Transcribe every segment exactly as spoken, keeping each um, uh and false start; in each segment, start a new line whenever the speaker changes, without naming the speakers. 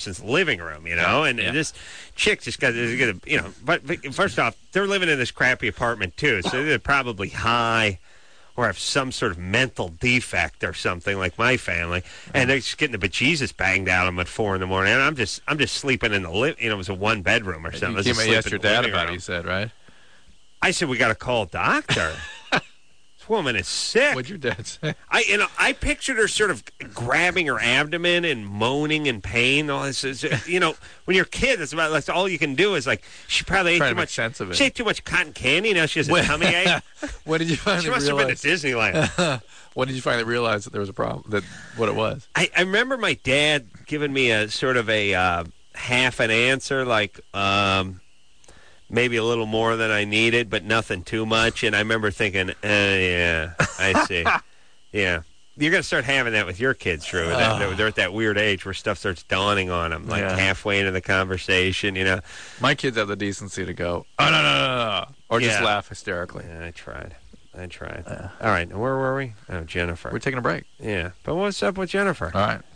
Robertson's living room, you know, and
yeah.
this chick just got, you know, but, but first off, they're living in this crappy apartment, too, so they're probably high or have some sort of mental defect or something like my family, and they're just getting the bejesus banged out of them at four in the morning, and I'm just I'm just sleeping in the, li- you know, it was a one-bedroom or something.
You came and asked your dad about it, you said, right?
I said, we got to call a doctor. This woman is sick.
What'd your dad say?
I, you know, I pictured her sort of grabbing her abdomen and moaning in pain. All this is, you know, when you're a kid, that's about that's all you can do is like she probably ate
Trying
too
to make
much
sense of it.
She ate too much cotton candy. Now she has a tummy ache.
When did you
She
finally
must
realize?
have been to Disneyland.
When did you finally realize that there was a problem? That what it was?
I, I remember my dad giving me a sort of a uh, half an answer, like um, maybe a little more than I needed, but nothing too much. And I remember thinking, uh, yeah, I see. Yeah. You're going to start having that with your kids, Drew.
Uh,
They're, they're at that weird age where stuff starts dawning on them, like
Yeah.
halfway into the conversation, you know.
My kids have the decency to go, oh, no, no, no, no, no. Or just
Yeah.
laugh hysterically.
Yeah, I tried. I tried. All right. Where were we? Oh, Jennifer.
We're taking a break.
Yeah. But what's up with Jennifer?
All right.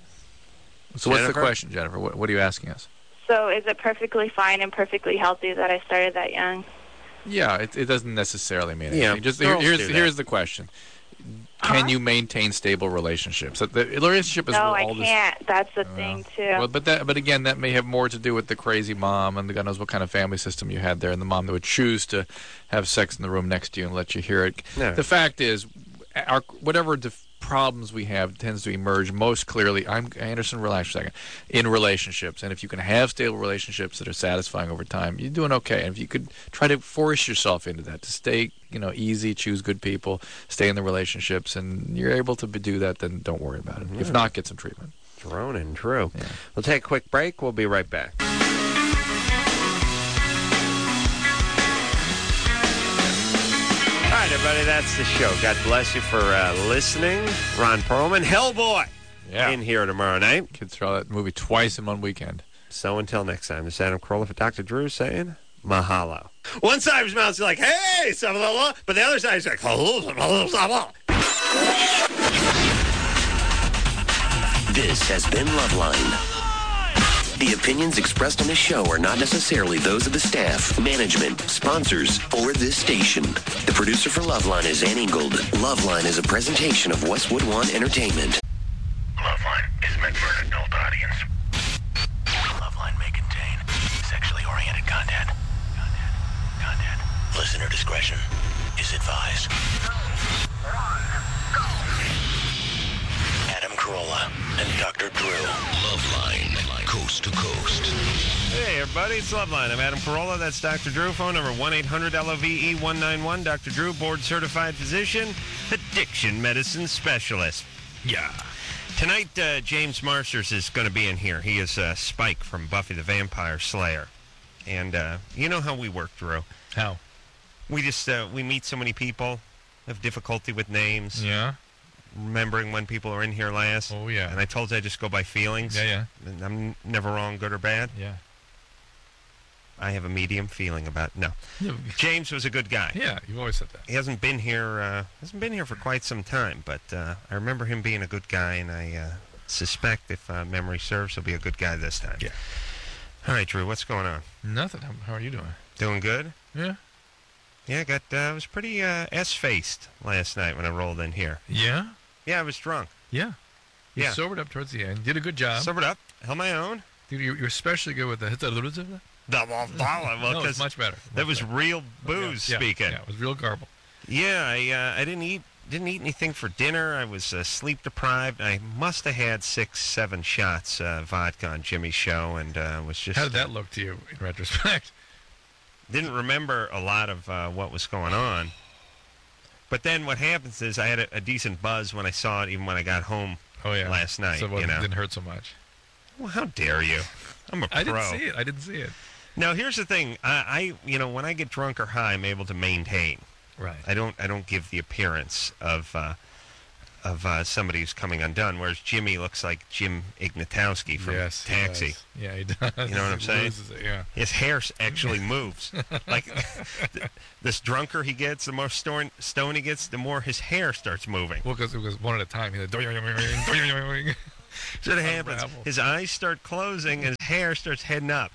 So what's the
Jennifer?
question, Jennifer? What, what are you asking us?
So is it perfectly fine and perfectly healthy that I started that young?
Yeah, it, it doesn't necessarily mean anything.
Yeah,
Just
girls
here, here's
do that.
here's the question: Can you maintain stable relationships? The the relationship is
No,
where
I
all this.
can't. That's the thing, too.
Well, but that, but again, that may have more to do with the crazy mom and the God knows what kind of family system you had there, and the mom that would choose to have sex in the room next to you and let you hear it.
No.
The fact is, our whatever def- problems we have tends to emerge most clearly. I'm Anderson. Relax for a second. In relationships, and if you can have stable relationships that are satisfying over time, you're doing okay. And if you could try to force yourself into that, to stay, you know, easy, choose good people, stay in the relationships, and you're able to do that, then don't worry about it.
Mm-hmm.
If not, get some treatment.
Drone and Drew. We'll take a quick break. We'll be right back. All right, everybody, that's the show. God bless you for uh, listening. Ron Perlman, Hellboy,
Yeah.
in here tomorrow night.
Kids saw that movie twice in one weekend.
So until next time, this is Adam Carolla for Doctor Drew saying mahalo. One side of his mouth is like, hey, blah, blah, blah, but the other side is like, hello, blah, blah, blah, blah.
This has been Loveline. The opinions expressed on this show are not necessarily those of the staff, management, sponsors, or this station. The producer for Loveline is Ann Ingold. Loveline is a presentation of Westwood One Entertainment.
Loveline is meant for an adult audience. Loveline may contain sexually oriented content. Content. Content. Listener discretion is advised. Adam Carolla and Doctor Drew. Loveline, coast to coast.
Hey, everybody, it's Loveline. I'm Adam Carolla. That's Doctor Drew. Phone number one eight hundred L O V E one nine one. Doctor Drew, board-certified physician, addiction medicine specialist. Yeah. Tonight, uh, James Marsters is going to be in here. He is uh, Spike from Buffy the Vampire Slayer. And uh, you know how we work, Drew.
How?
We just, uh, we meet so many people, have difficulty with names,
Yeah.
remembering when people are in here last.
Oh, yeah.
And I told you I just go by feelings.
Yeah, yeah.
And I'm never wrong, good or bad.
Yeah.
I have a medium feeling about no. James was a good guy.
Yeah, you've always said that.
He hasn't been here. Uh, hasn't been here for quite some time, but uh, I remember him being a good guy, and I uh, suspect, if uh, memory serves, he'll be a good guy this time.
Yeah.
All right, Drew. What's going on?
Nothing. How, how are you doing?
Doing good.
Yeah.
Yeah, I got. Uh, I was pretty uh, s-faced last night when I rolled in here.
Yeah?
Yeah, I was drunk.
Yeah. You
Yeah.
sobered up towards the end. Did a good job.
Sobered up. Held my own.
Dude, you- you're especially good with the...
Well,
no, it's
'cause
much better.
that
Much
was
better.
real booze
yeah,
speaking.
Yeah, it was real garble.
Yeah, I uh, I didn't eat didn't eat anything for dinner. I was uh, sleep deprived. I must have had six, seven shots uh, vodka on Jimmy's show, and uh, was just
How did that look to you in retrospect?
didn't remember a lot of uh, what was going on. But then what happens is I had a, a decent buzz when I saw it, even when I got home
Oh, yeah.
last night.
So it
you know,
didn't hurt so much.
well, how dare you? I'm a pro.
I didn't see it. I didn't see it.
Now here's the thing. I, I you know when I get drunk or high, I'm able to maintain.
Right.
I don't I don't give the appearance of uh, of uh, somebody who's coming undone. Whereas Jimmy looks like Jim Ignatowski from
yes, he
Taxi.
does. Yeah, he does.
You know what I'm
He
saying?
loses it, yeah.
His hair s- actually moves. Like th- this drunker he gets, the more stone, stone he gets, the more his hair starts moving.
Well, because it was one at a time. He like, doing, doing, doing, doing.
So it happens.
Unravel.
His eyes start closing and his hair starts heading up.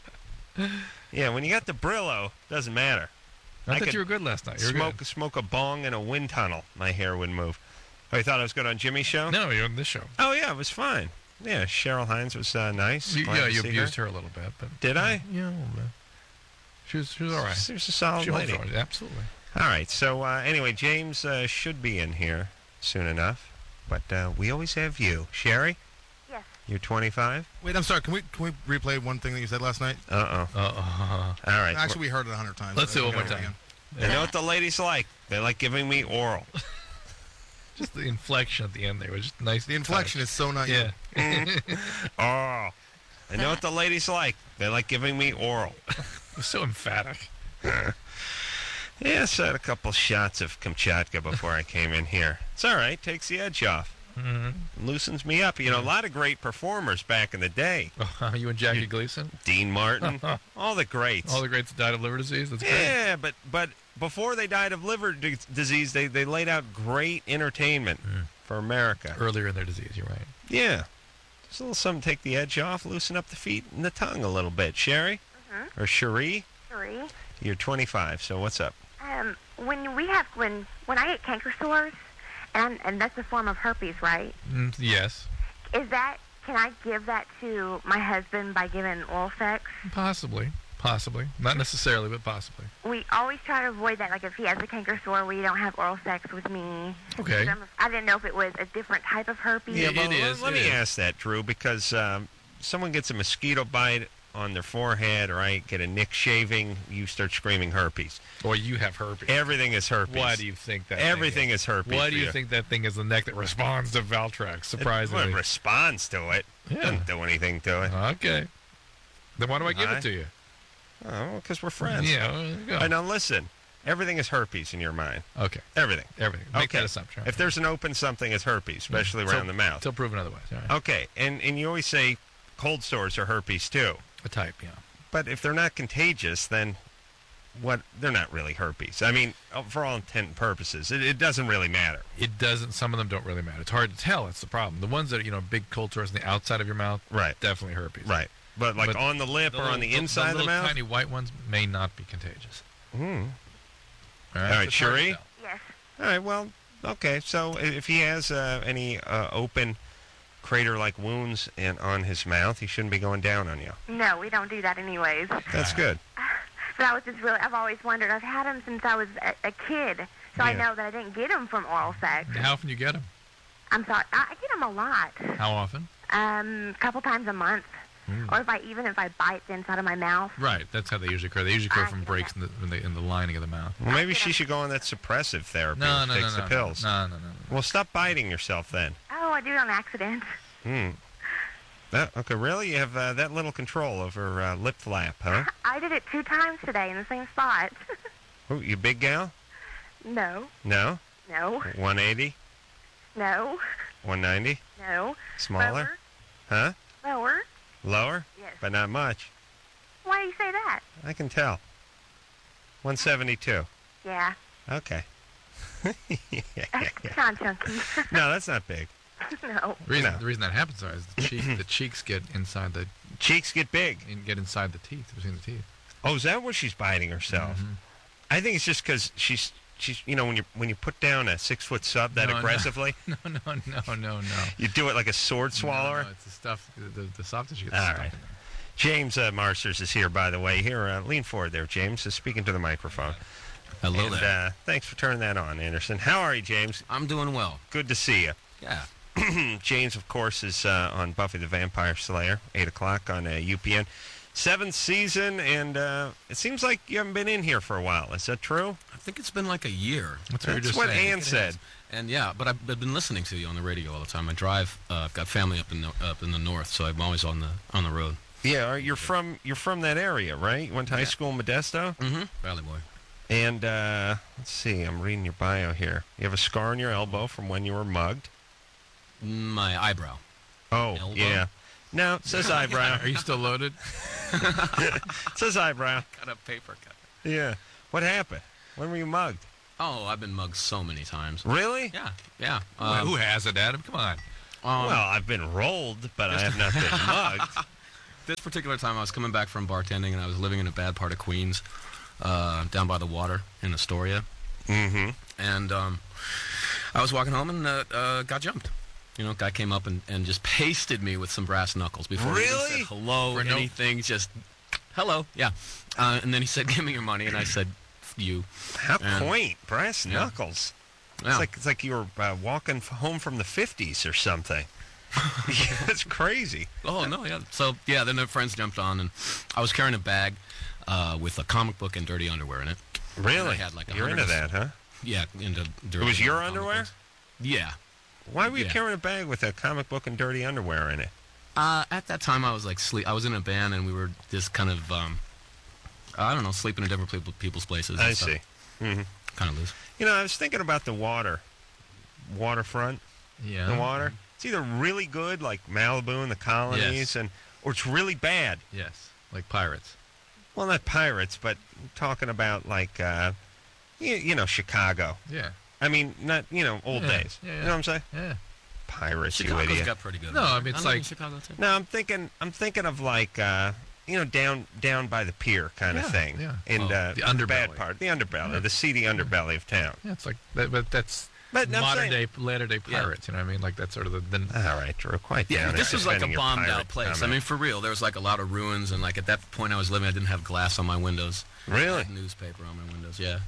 Yeah, when you got the Brillo, doesn't matter.
I,
I
thought
could
you were good last night. You were
Smoke
good.
smoke a bong in a wind tunnel. My hair would move. Oh, you thought I was good on Jimmy's show?
No, you're on this show.
Oh, yeah, it was fine. Yeah, Cheryl Hines was uh, nice.
You,
Glad
yeah,
to
you
see
abused
her.
her a little bit, but
Did I?
Yeah, a little bit. She was, she was all right.
She was a solid
She holds
lady.
her own, absolutely.
All right, so uh, anyway, James uh, should be in here soon enough, but uh, we always have you. Sherry?
Yes.
You're twenty-five?
Wait, I'm sorry. Can we can we replay one thing that you said last night?
Uh-oh.
Uh,
All right.
Actually, we heard it a hundred times.
Let's do it one more
Go
time.
again.
You know what the ladies like? They like giving me oral.
just the inflection at the end there was just nice.
The inflection is so not
Yeah.
Oh. I know what the ladies like. They like giving me oral.
It was so emphatic.
Yes, I had a couple shots of Kamchatka before I came in here. It's all right. Takes the edge off.
Mm-hmm.
Loosens me up. You know, a lot of great performers back in the day.
Oh, you and Jackie Gleason?
Dean Martin. All the greats.
All the greats that died of liver disease? That's great.
Yeah, but but before they died of liver d- disease, they, they laid out great entertainment
Mm.
for America.
Earlier in their disease, you're right.
Yeah. Just a little something to take the edge off, loosen up the feet and the tongue a little bit. Sherry?
Mm-hmm.
Or Cherie?
Three.
You're twenty-five, so what's up?
Um, when we have when when I get canker sores, and and that's a form of herpes, right?
Mm, yes.
Is that can I give that to my husband by giving oral sex?
Possibly. Possibly. Not necessarily, but possibly.
We always try to avoid that. Like if he has a canker sore, we don't have oral sex with me.
Okay.
I'm- I didn't know if it was a different type of herpes.
Yeah,
well,
it
let-
is,
Let,
it
me
is.
ask that, Drew, because um, someone gets a mosquito bite on their forehead, or I get a nick shaving, you start screaming herpes.
Or you have herpes.
Everything is herpes.
Why do you think that?
Everything
thing
is herpes.
Why
for
do you think that thing is the neck that responds to Valtrex?
It,
Surprisingly.
well, it responds to it.
Yeah.
Doesn't do anything to it.
Okay. Then why do I give
Hi.
it to you?
Oh, because we're friends.
Yeah. well, there you go.
All right, now listen. Everything is herpes in your mind.
Okay.
Everything.
Everything. Make
Okay.
that assumption.
If there's an open something, it's herpes, especially
Till-
around the mouth.
Until proven otherwise. All right.
Okay, and, and you always say cold sores are herpes too.
A type, yeah.
But if they're not contagious, then what? They're not really herpes. I mean, uh, for all intent and purposes, it, it doesn't really matter.
It doesn't. Some of them don't really matter. It's hard to tell. That's the problem. The ones that are, you know, big cold sores on the outside of your mouth,
Right.
definitely herpes.
Right. But like
But
on the lip or on the
little-
inside of the
little
mouth?
tiny white ones may not be contagious.
Hmm.
All
All right,
It's hard to
Cherie?
tell.
Yes.
All right, well, okay. So i- if he has uh, any uh, open crater-like wounds in, on his mouth, he shouldn't be going down on you.
No, we don't do that anyways.
That's good.
But I was just really, I've always wondered. I've had him since I was a, a kid, so I
Yeah.
know that I didn't get him from oral sex.
How often do you get them?
I'm sorry, I, I get him a lot,
How often?
um, a couple times a month,
Hmm.
or if I even if I bite the inside of my mouth.
Right. That's how they usually occur. They usually occur
I
from
get
breaks
that.
in the, in the in the lining of the mouth.
Well, maybe she should go on that suppressive therapy
No,
and
no,
takes
no,
the
no,
pills.
no, no, no, no.
Well, stop biting yourself then.
Oh, I do it on accident.
Hmm. That, okay, really? You have uh, that little control over uh, lip flap, huh?
I did it two times today in the same spot.
Oh, you big gal?
No,
No?
no,
one eighty?
no,
one ninety?
no.
Smaller? Huh?
Lower. Lower.
Lower?
Yes.
But not much.
Why do you say that?
I can tell. one seventy-two.
Yeah.
Okay.
It's not chunky.
No, that's not big.
No.
The reason,
No.
the reason that happens though, is the cheek the cheeks get inside the
Cheeks get big.
in, get inside the teeth, between the teeth.
Oh, is that what she's biting herself?
Mhm.
I think it's just because she's she's you know when you when you put down a six foot sub that
No, no.
aggressively,
No, no, no, no, no.
you do it like a sword swallower.
No, no, it's the stuff, the, the, the soft tissue gets
All
stuck
right.
in there.
James uh, Marsters is here, by the way. Here, uh, lean forward there, James. Is speaking to the microphone.
Hello
and,
there.
Uh, thanks for turning that on, Anderson. How are you, James?
I'm doing well.
Good to see you.
Yeah.
James, of course, is uh, on Buffy the Vampire Slayer, eight o'clock on uh, U P N. Seventh season, and uh, it seems like you haven't been in here for a while. Is that true?
I think it's been like a year.
That's what you're
That's
just
what
saying.
Ann
It
said.
has. And yeah, but I've, I've been listening to you on the radio all the time. I drive. Uh, I've got family up in the, up in the north, so I'm always on the on the road.
Yeah, all right, you're from you're from that area, right? You went to high
Yeah.
school in Modesto,
Mm-hmm. Valley Boy.
and uh, let's see. I'm reading your bio here. You have a scar on your elbow from when you were mugged.
My eyebrow.
Oh,
Elbow?
yeah. No, it says eyebrow.
Are you still loaded?
It says eyebrow.
Got a paper cut.
Yeah. What happened? When were you mugged?
Oh, I've been mugged so many times.
Really?
Yeah, yeah.
Well,
Um,
who has it, Adam? Come on.
Um,
well, I've been rolled, but I have not been mugged.
This particular time, I was coming back from bartending, and I was living in a bad part of Queens, uh, down by the water in Astoria.
Mm-hmm.
And um, I was walking home and uh, uh, got jumped. You know, guy came up and, and just pasted me with some brass knuckles before he even
Really?
said hello or
For no-
anything. Just hello, yeah. Uh, and then he said, "Give me your money," and I said, "F- "You."
How
And-
quaint. Brass
Yeah.
knuckles.
Yeah.
It's like it's like you were uh, walking f- home from the fifties or something. Yeah, that's crazy.
Oh no, yeah. So yeah, then their friends jumped on, and I was carrying a bag uh, with a comic book and dirty underwear in it.
Really?
I had like a
You're into
hundred
that, huh?
Yeah, into dirty.
It was your
comic
underwear?
books. Yeah.
Why were you
Yeah.
carrying a bag with a comic book and dirty underwear in it?
Uh, at that time, I was like sleep. I was in a band, and we were just kind of, um, I don't know, sleeping in different people, people's places. and
I
stuff.
see. Hmm.
Kind of loose.
You know, I was thinking about the water, waterfront,
Yeah.
the water. It's either really good, like Malibu and the colonies,
Yes.
and or it's really bad.
Yes. Like pirates.
Well, not pirates, but I'm talking about like, uh, you, you know, Chicago.
Yeah.
I mean, not you know, old
Yeah,
days.
yeah,
You
yeah.
know what I'm saying?
Yeah.
Pirates, you
Chicago's
idiot.
got pretty good.
No,
weather.
I mean, it's
live in
like-
Chicago too.
No, I'm thinking. I'm thinking of like, uh, you know, down down by the pier kind of
Yeah,
thing.
yeah.
In
Oh,
uh,
the
the bad
underbelly.
part, the underbelly,
Yeah.
the seedy underbelly of town.
Yeah, it's like, that, but that's
But I'm
modern
saying-
day, latter day
Yeah.
pirates. You know what I mean? Like that's sort of the. the
All right, Drew, quiet
Yeah,
down.
this
It's
was like a
defending your
bombed
pirate
out place. I
comment.
mean, for real, there was like a lot of ruins, and like at that point I was living, I didn't have glass on my windows. I
Really?
had newspaper on my windows. Yeah.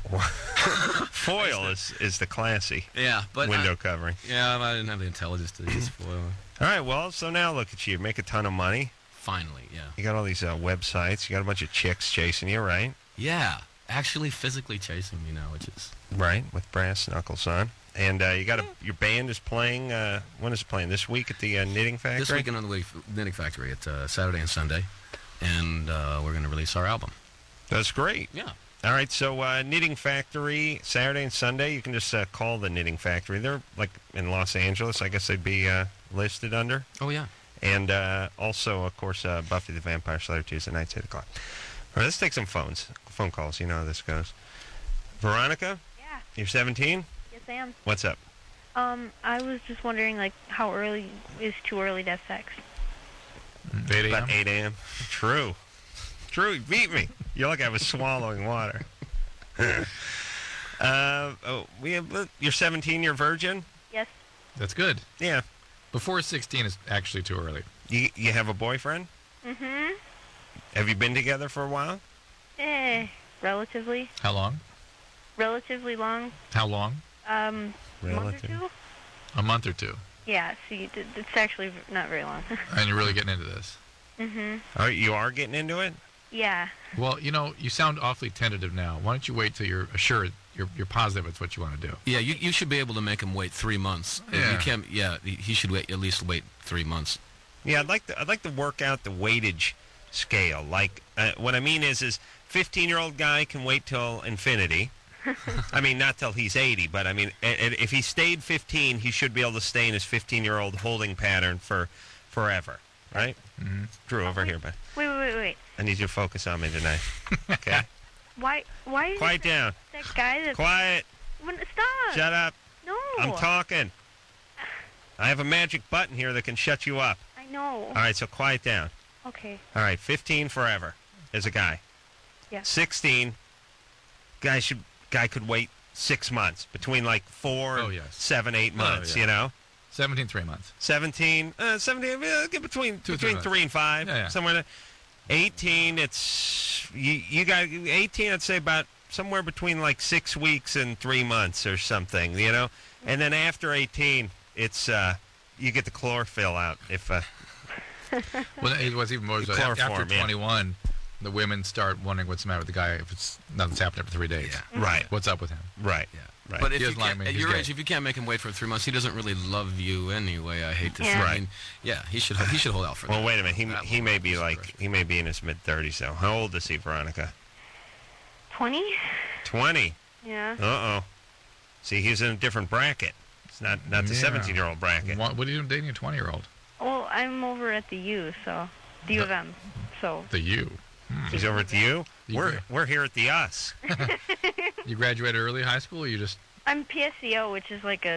Foil is is the classy
Yeah, but
window
I,
covering.
yeah, I didn't have the intelligence to use foil.
All right, well, so now look at you, make a ton of money.
Finally, yeah.
You got all these uh, websites. You got a bunch of chicks chasing you, right?
Yeah, actually physically chasing me now, which is
Right, with brass knuckles on. And uh, you got a your band is playing. Uh, when is it playing? This week at the uh, Knitting Factory.
this weekend on the Knitting Knitting Factory. It's uh, Saturday and Sunday, and uh, we're going to release our album.
That's great.
Yeah.
All right, so uh, Knitting Factory, Saturday and Sunday. You can just uh, call the Knitting Factory. They're like in Los Angeles. I guess they'd be uh, listed under.
Oh yeah.
And uh, also, of course, uh, Buffy the Vampire Slayer Tuesday nights, eight o'clock. All right, let's take some phones. Phone calls. You know how this goes. Veronica,
Yeah.
you're seventeen?
Yes, I am.
What's up?
Um, I was just wondering, like, how early is too early to have sex?
eight a.m.
About eight a.m. True. True, you beat me. You're like I was swallowing water. uh, oh, we have, you're seventeen, you're virgin?
Yes.
That's good.
Yeah.
Before sixteen is actually too early.
You, you have a boyfriend?
Mm-hmm.
Have you been together for a while?
Eh, relatively.
How long?
Relatively long.
How long?
Um, month or
Relative.
two?
A month or two.
Yeah, see, it- it's actually v- not very long.
And you're really getting into this.
mm-hmm.
Oh, you are getting into it?
Yeah.
Well, you know, you sound awfully tentative now. Why don't you wait till you're assured, you're, you're positive it's what you want to do?
Yeah, you, you should be able to make him wait three months. If
Yeah.
You can't. Yeah, he he should wait at least wait three months.
Yeah, I'd like to. I'd like to work out the weightage scale. Like, uh, what I mean is, is fifteen-year-old guy can wait till infinity. I mean, not till he's eighty, but I mean, a- a- if he stayed fifteen, he should be able to stay in his fifteen-year-old holding pattern for forever, right?
Mm-hmm.
Drew, over here, but
Wait, wait, wait, wait.
I need you to focus on me tonight. Okay,
Why? Why? is
quiet
that,
down.
That guy that.
Quiet.
When, stop.
Shut up.
No.
I'm talking. I have a magic button here that can shut you up.
I know.
All right, so quiet down.
Okay.
All right, fifteen forever as a guy.
Yeah.
sixteen, guy should guy could wait six months between like four,
Oh,
and
yes.
seven, eight months.
yeah.
You know,
seventeen, three months.
seventeen, uh, seventeen, uh, get between
Two,
between
three
three and five,
Yeah, yeah.
somewhere. There. eighteen, it's you. You got eighteen. I'd say about somewhere between like six weeks and three months or something. You know, and then after eighteen, it's uh, you get the chlorophyll out if. Uh,
Well, it was even more so. After
Chloroform, yeah.
twenty-one, the women start wondering what's the matter with the guy if it's nothing's happened after three days.
Yeah.
Right.
What's up with him?
right.
Yeah.
Right.
But if
He
you
doesn't like
can't,
me,
at
he's
your
gay.
age, if you can't make him wait for three months, he doesn't really love you anyway. I hate to
Yeah.
say. I
Right.
mean, yeah, he should he should hold out for
Well,
that.
wait a minute. He
That
he
long
may be
is
like
precious.
he may be in his mid thirties though. How old is he, Veronica?
Twenty.
Twenty.
Yeah.
Uh oh. See, he's in a different bracket. It's not not the
Yeah.
seventeen-year-old bracket.
What, what are you doing dating a twenty-year-old?
Well, I'm over at the U, so the U of M. So
The you.
He's over at the U.
You
We're
gra-
we're here at the Us.
You graduated early high school, or you just...
I'm P S C O, which is like a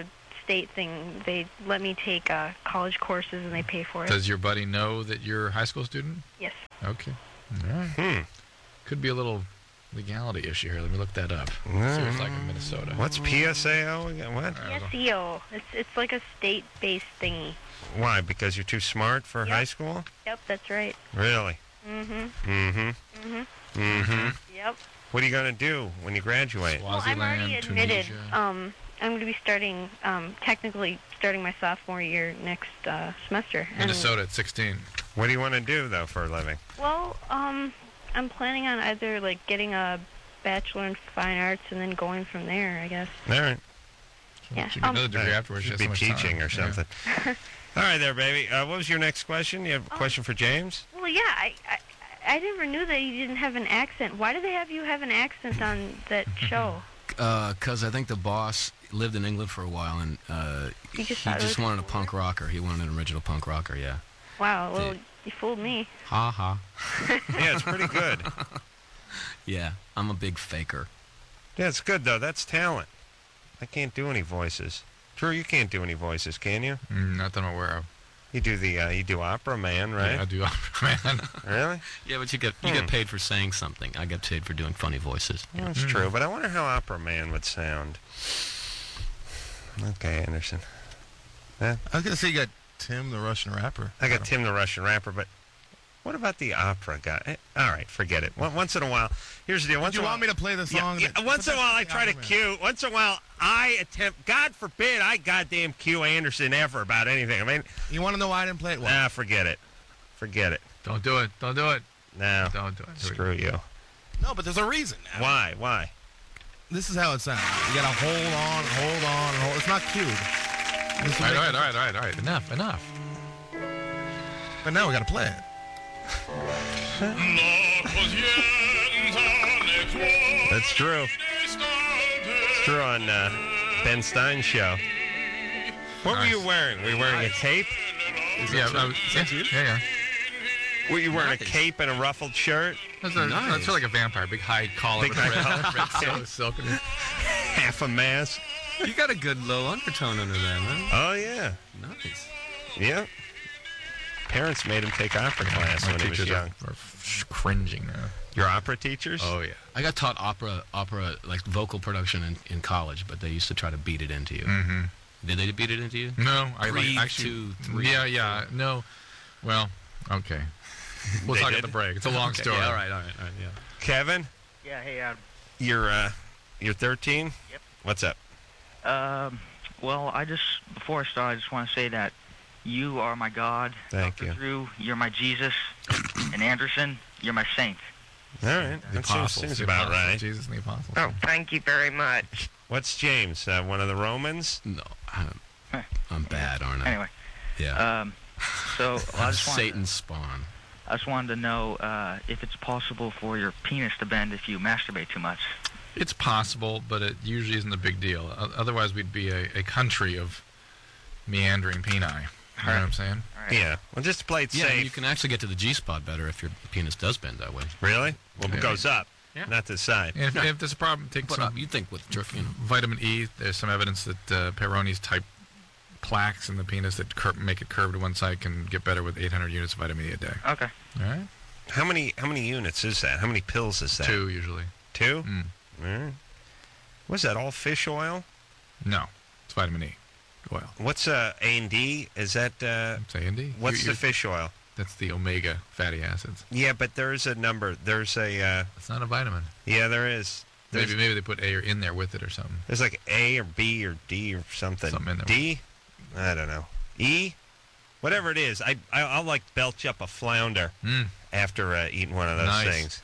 state thing. They let me take uh, college courses, and they pay for it.
Does your buddy know that you're a high school student?
Yes.
Okay. All right.
Hmm.
Could be a little legality issue here. Let me look that up. See what it's like in Minnesota.
What's P S A O again? What?
P S E O. It's it's like a state-based thingy.
Why? Because you're too smart for
Yep.
high school?
Yep, that's right.
Really?
Mm-hmm.
Mm-hmm.
Mm-hmm.
Mm-hmm.
Yep.
What are you going to do when you graduate?
Well, I'm already
Swaziland,
admitted.
Tunisia.
Um, I'm going to be starting, um, technically starting my sophomore year next uh, semester. And-
Minnesota at sixteen.
What do you want to do, though, for a living?
Well, um, I'm planning on either like getting a bachelor in fine arts and then going from there, I guess.
All right.
Yeah.
You get another
Um,
degree
Uh,
afterwards.
should
you
be
have so much
teaching
time.
or something. All right there, baby. Uh, what was your next question? You have a
Oh.
question for James?
Well, yeah, I, I I never knew that you didn't have an accent. Why do they have you have an accent on that show?
Because I think the boss lived in England for a while, and uh,
You just
he
thought it
just
was
wanted a punk rocker. He wanted an original punk rocker, yeah.
Wow, well,
Yeah.
you fooled me.
Ha ha.
Yeah, it's pretty good.
Yeah, I'm a big faker.
Yeah, it's good, though. That's talent. I can't do any voices. Drew, you can't do any voices, can you?
Mm, not that I'm aware of.
You do the uh, you do Opera Man, right?
Yeah, I do. Man.
Really?
Yeah, but you get you
Hmm.
get paid for saying something. I get paid for doing funny voices.
Well, that's
Mm.
true, but I wonder how Opera Man would sound. Okay, Anderson.
I was gonna say you got Tim, the Russian rapper.
I got Tim the Russian rapper, but what about the opera guy? Eh, all right, forget it. One- Once in a while, here's the deal. Once
Do you
in a
want me
while,
to play the
Yeah,
song?
yeah,
that-
once in a
but
while, I
that's
try to
the Opera
cue. Once in a while, I attempt. God forbid, I goddamn cue Anderson ever about anything. I mean,
Man. You want to know why I didn't play it? Well,
nah, forget it. Forget it.
Don't do it. Don't do it.
No,
Don't do it. Here we
screw you.
no, but there's a reason. Now.
Why? Why?
This is how it sounds. You gotta hold on, hold on, hold. It's not cued. This
go. All
will
right, all
make-
right, all right, all right, all right. Enough, enough.
But now we gotta play it.
That's true. It's true on uh, Ben Stein's show. What were you wearing? Were you wearing a cape?
Yeah, I was- yeah, yeah, yeah.
Were you wearing a
Nice.
cape and a ruffled shirt?
That's, a,
Nice.
that's sort of like a vampire. Big high collar.
Big
with
high
red,
collar.
red silk, silk.
Half a mask?
You got a good low undertone under there, man.
Oh, yeah.
Nice.
Yeah. Parents made him take opera class
My
when he was
teachers
young.
are, are f- cringing now.
Your opera teachers?
Oh, yeah.
I got taught opera, opera like vocal production in, in college, but they used to try to beat it into you.
Mm-hmm.
Did they beat it into you?
No, I
Three,
like actually.
two, three,
yeah, yeah. No. Well, okay. We'll
They
talk
did?
at the break. It's a long
Okay,
story.
yeah, all right, all right, all right, yeah.
Kevin,
Yeah, hey, Adam.
you're uh, you're thirteen?
Yep.
What's up?
Um, well, I just, before I start, I just want to say that you are my God.
Thank
Doctor
you.
Drew, you're my Jesus. And Anderson, you're my saint.
All right.
The
That seems,
apostles.
seems
the
about
apostles,
right.
Jesus and the apostles.
Oh, thank you very much.
What's James? Uh, one of the Romans?
No, I'm, I'm bad, aren't I?
Anyway,
Yeah.
um, so I
I'm
just wanted,
Satan's spawn.
I just wanted to know uh, if it's possible for your penis to bend if you masturbate too much.
It's possible, but it usually isn't a big deal. O- Otherwise, we'd be a, a country of meandering peni. You know what I'm saying?
All right.
Yeah. Well, just to play it
Yeah,
safe.
you can actually get to the G spot better if your penis does bend that way.
Really? Well,
Yeah.
it goes up,
Yeah.
not to the side.
And if, if there's a problem, take
But
some
uh, you think with jerk, you know,
vitamin E. There's some evidence that uh, Peyronie's type plaques in the penis that cur- make it curved to one side can get better with eight hundred units of vitamin E a day.
Okay.
All right?
How many how many units is that? How many pills is that?
Two, usually.
Two?
Mm.
All right. Was that all fish oil?
No, it's vitamin E oil.
What's uh, A and D? Is that uh,
It's A and D.
what's
You-
the
you-
fish oil?
That's the omega fatty acids.
Yeah, but there's a number. There's a uh,
It's not a vitamin.
yeah, there is. There's,
Maybe maybe they put A or in there with it or something.
there's like A or B or D or something.
Something in there.
D? I don't know. E? Whatever it is. I, I I'll like belch up a flounder
Mm.
after uh, eating one of those
Nice.
things.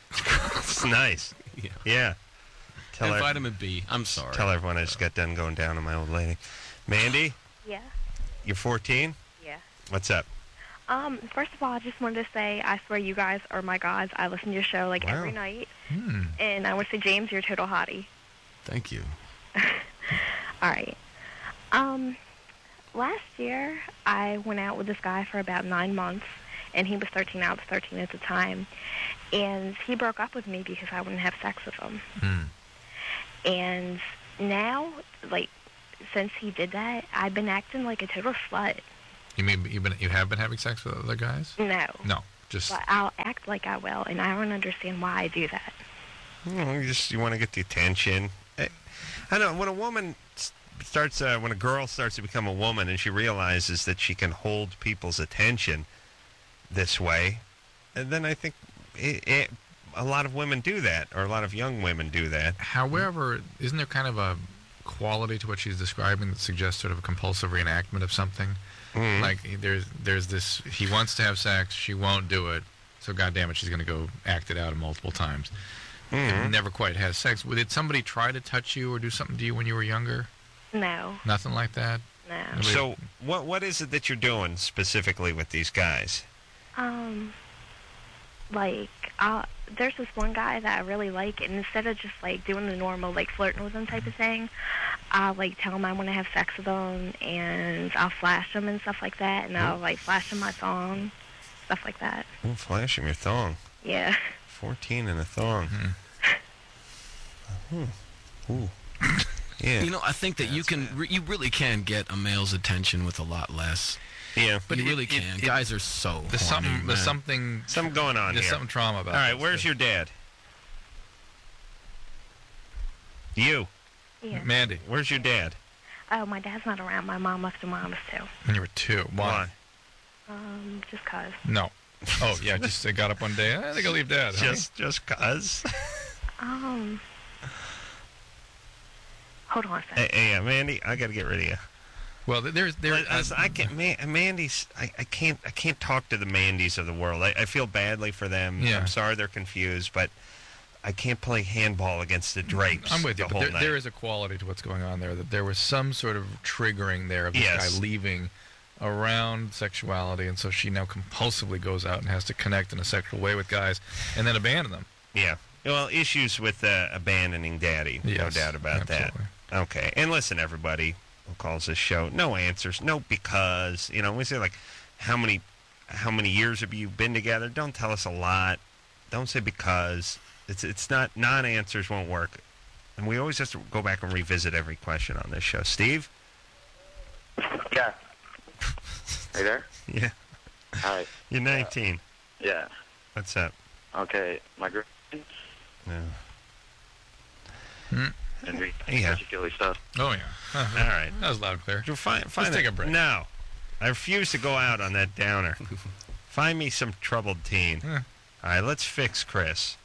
It's nice.
yeah.
Yeah. Tell
And
her,
vitamin B. I'm sorry.
tell everyone I just got done going down on my old lady. Mandy,
Yeah,
you're fourteen?
yeah.
What's up?
Um, first of all, I just wanted to say I swear you guys are my gods. I listen to your show like
Wow.
every night,
Hmm.
and I want to say, James, you're a total hottie.
Thank you.
All right. Um, last year I went out with this guy for about nine months, and he was thirteen. I was thirteen at the time, and he broke up with me because I wouldn't have sex with him.
Hmm.
And now, like, since he did that, I've been acting like a total slut.
You mean you've been you have been having sex with other guys?
No.
No, just.
But I'll act like I will, and I don't understand why I do that.
You, know, you just you want to get the attention. I, I know when a woman starts, uh, when a girl starts to become a woman, and she realizes that she can hold people's attention this way, and then I think it, it, a lot of women do that, or a lot of young women do that.
However, isn't there kind of a quality to what she's describing that suggests sort of a compulsive reenactment of something?
Mm-hmm.
Like there's there's this, he wants to have sex, she won't do it, so goddamn it, she's going to go act it out multiple times.
Mm-hmm.
And never quite has sex. Did somebody try to touch you or do something to you when you were younger?
No.
Nothing like that?
No.
Nobody-
So what what is it that you're doing specifically with these guys?
Um, like, I'll, there's this one guy that I really like, and instead of just, like, doing the normal, like, flirting with him type of thing, I'll, like, tell him I want to have sex with him, and I'll flash him and stuff like that, and I'll, like, flash him my thong, stuff like that.
Oh, flash him your thong.
Yeah.
fourteen in a thong.
Hmm.
Hmm. Ooh. Yeah.
You know, I think that
Yeah,
you
that's
can,
bad.
re- you really can get a male's attention with a lot less.
Yeah.
But you
it-
really
it-
can.
it-
Guys are so
There's
horny,
something, there's
man.
something,
Something going on
there's
here.
something trauma about
All right,
this.
where's your dad? You.
Yeah.
Mandy,
Where's your dad?
Oh, my dad's not around. My mom left him when I was two.
when you were two. Why?
Um, just cause.
No. Oh, yeah, just uh, got up one day, I think I'll leave dad. honey."
Just just cuz.
Um, hold on a second.
Hey, hey, uh, Mandy, I got to get rid of you.
Well, th- there's there.
I, I, I can't, man, Mandy's. I, I can't. I can't talk to the Mandys of the world. I, I feel badly for them.
Yeah.
I'm sorry they're confused, but I can't play handball against the Drapes.
I'm with
the
you,
whole
but there,
night.
there is a quality to what's going on there. That there was some sort of triggering there of this
Yes.
guy leaving around sexuality, and so she now compulsively goes out and has to connect in a sexual way with guys, and then abandon them.
Yeah. Well, issues with uh, abandoning Daddy. No
Yes,
doubt about
absolutely.
that. Okay. And listen, everybody who calls this show, no answers, no because. You know, we say like, how many, how many years have you been together? Don't tell us a lot. Don't say because. It's it's not non-answers won't work, and we always have to go back and revisit every question on this show. Steve.
Yeah. Are you there?
Yeah.
Hi.
You're nineteen.
Yeah.
What's up?
Okay. My girlfriend
No.
Hmm.
and we
Yeah.
particularly stuff.
Oh yeah. Uh-huh.
All right.
That was loud and clear.
You'll find, find
Let's take
it.
a break.
No. I refuse to go out on that downer. Find me some troubled teen.
Yeah.
All right, let's fix Chris.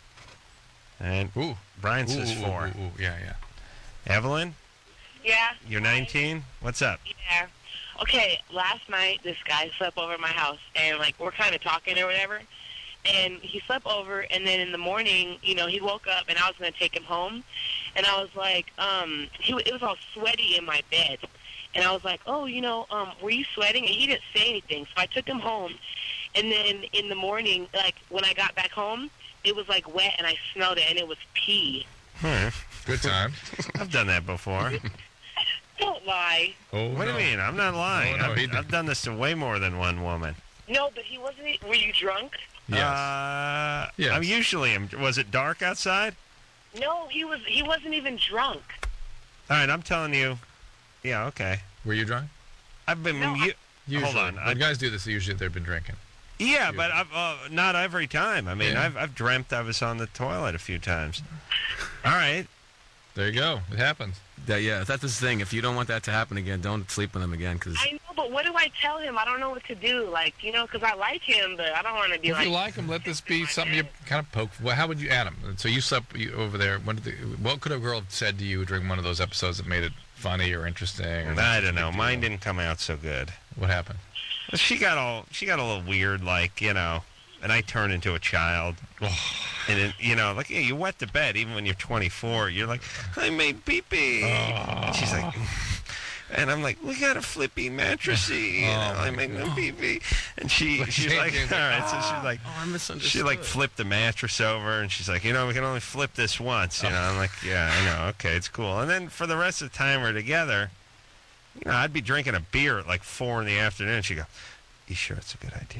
And
Ooh.
Brian
Ooh,
says
ooh,
four.
ooh, ooh, yeah, yeah.
Evelyn,
Yeah.
you're nineteen? What's up?
Yeah. Okay, last night this guy slept over at my house, and, like, we're kind of talking or whatever, and he slept over, and then in the morning, you know, he woke up, and I was going to take him home, and I was like, um, he, it was all sweaty in my bed, and I was like, oh, you know, um, were you sweating? And he didn't say anything, so I took him home, and then in the morning, like, when I got back home, it was, like, wet, and I smelled it, and it was pee.
Hmm.
Good time.
I've done that before.
Don't lie.
Oh,
What do
no.
you mean? I'm not lying.
Oh, no, he
I've,
did.
I've done this to way more than one woman.
No, but he wasn't, e, were you drunk?
Yes.
Uh,
Yes.
I'm usually am. Was it dark outside?
No, he was, he wasn't even drunk.
All right, I'm telling you. Yeah, okay.
Were you drunk?
I've been.
No,
u-
Usually.
Hold on.
When
I-
guys do this, usually they've been drinking.
yeah, but I've, uh, not every time. I mean,
Yeah.
I've I've dreamt I was on the toilet a few times. All right.
There you go. It happens.
That, yeah, that's the thing. If you don't want that to happen again, don't sleep with him again. Cause
I know, but what do I tell him? I don't know what to do. Like, you know, because I like him, but I don't want to be
If
like...
you like him, let this be something you kind of poke. Well, how would you add him? So you slept you, over there. When did the, what could a girl have said to you during one of those episodes that made it funny or interesting? Or not
I
such a
don't know.
big
Mine
deal?
didn't come out so good.
What happened?
She got all. She got a little weird, like you know. And I turned into a child. And it, you know, like yeah, you wet the bed even when you're twenty-four. You're like, I made pee pee. And she's like, and I'm like, we got a flippy mattressy. You know,
Oh,
I
my
made no
God.
pee pee. And she, she's like, all right. So she's like,
oh, I misunderstood.
she like flipped the mattress over, and she's like, you know, we can only flip this once. You know, I'm like, yeah, I know. Okay, it's cool. And then for the rest of the time we're together, you know, I'd be drinking a beer at like four in the afternoon. She'd go, you sure it's a good idea?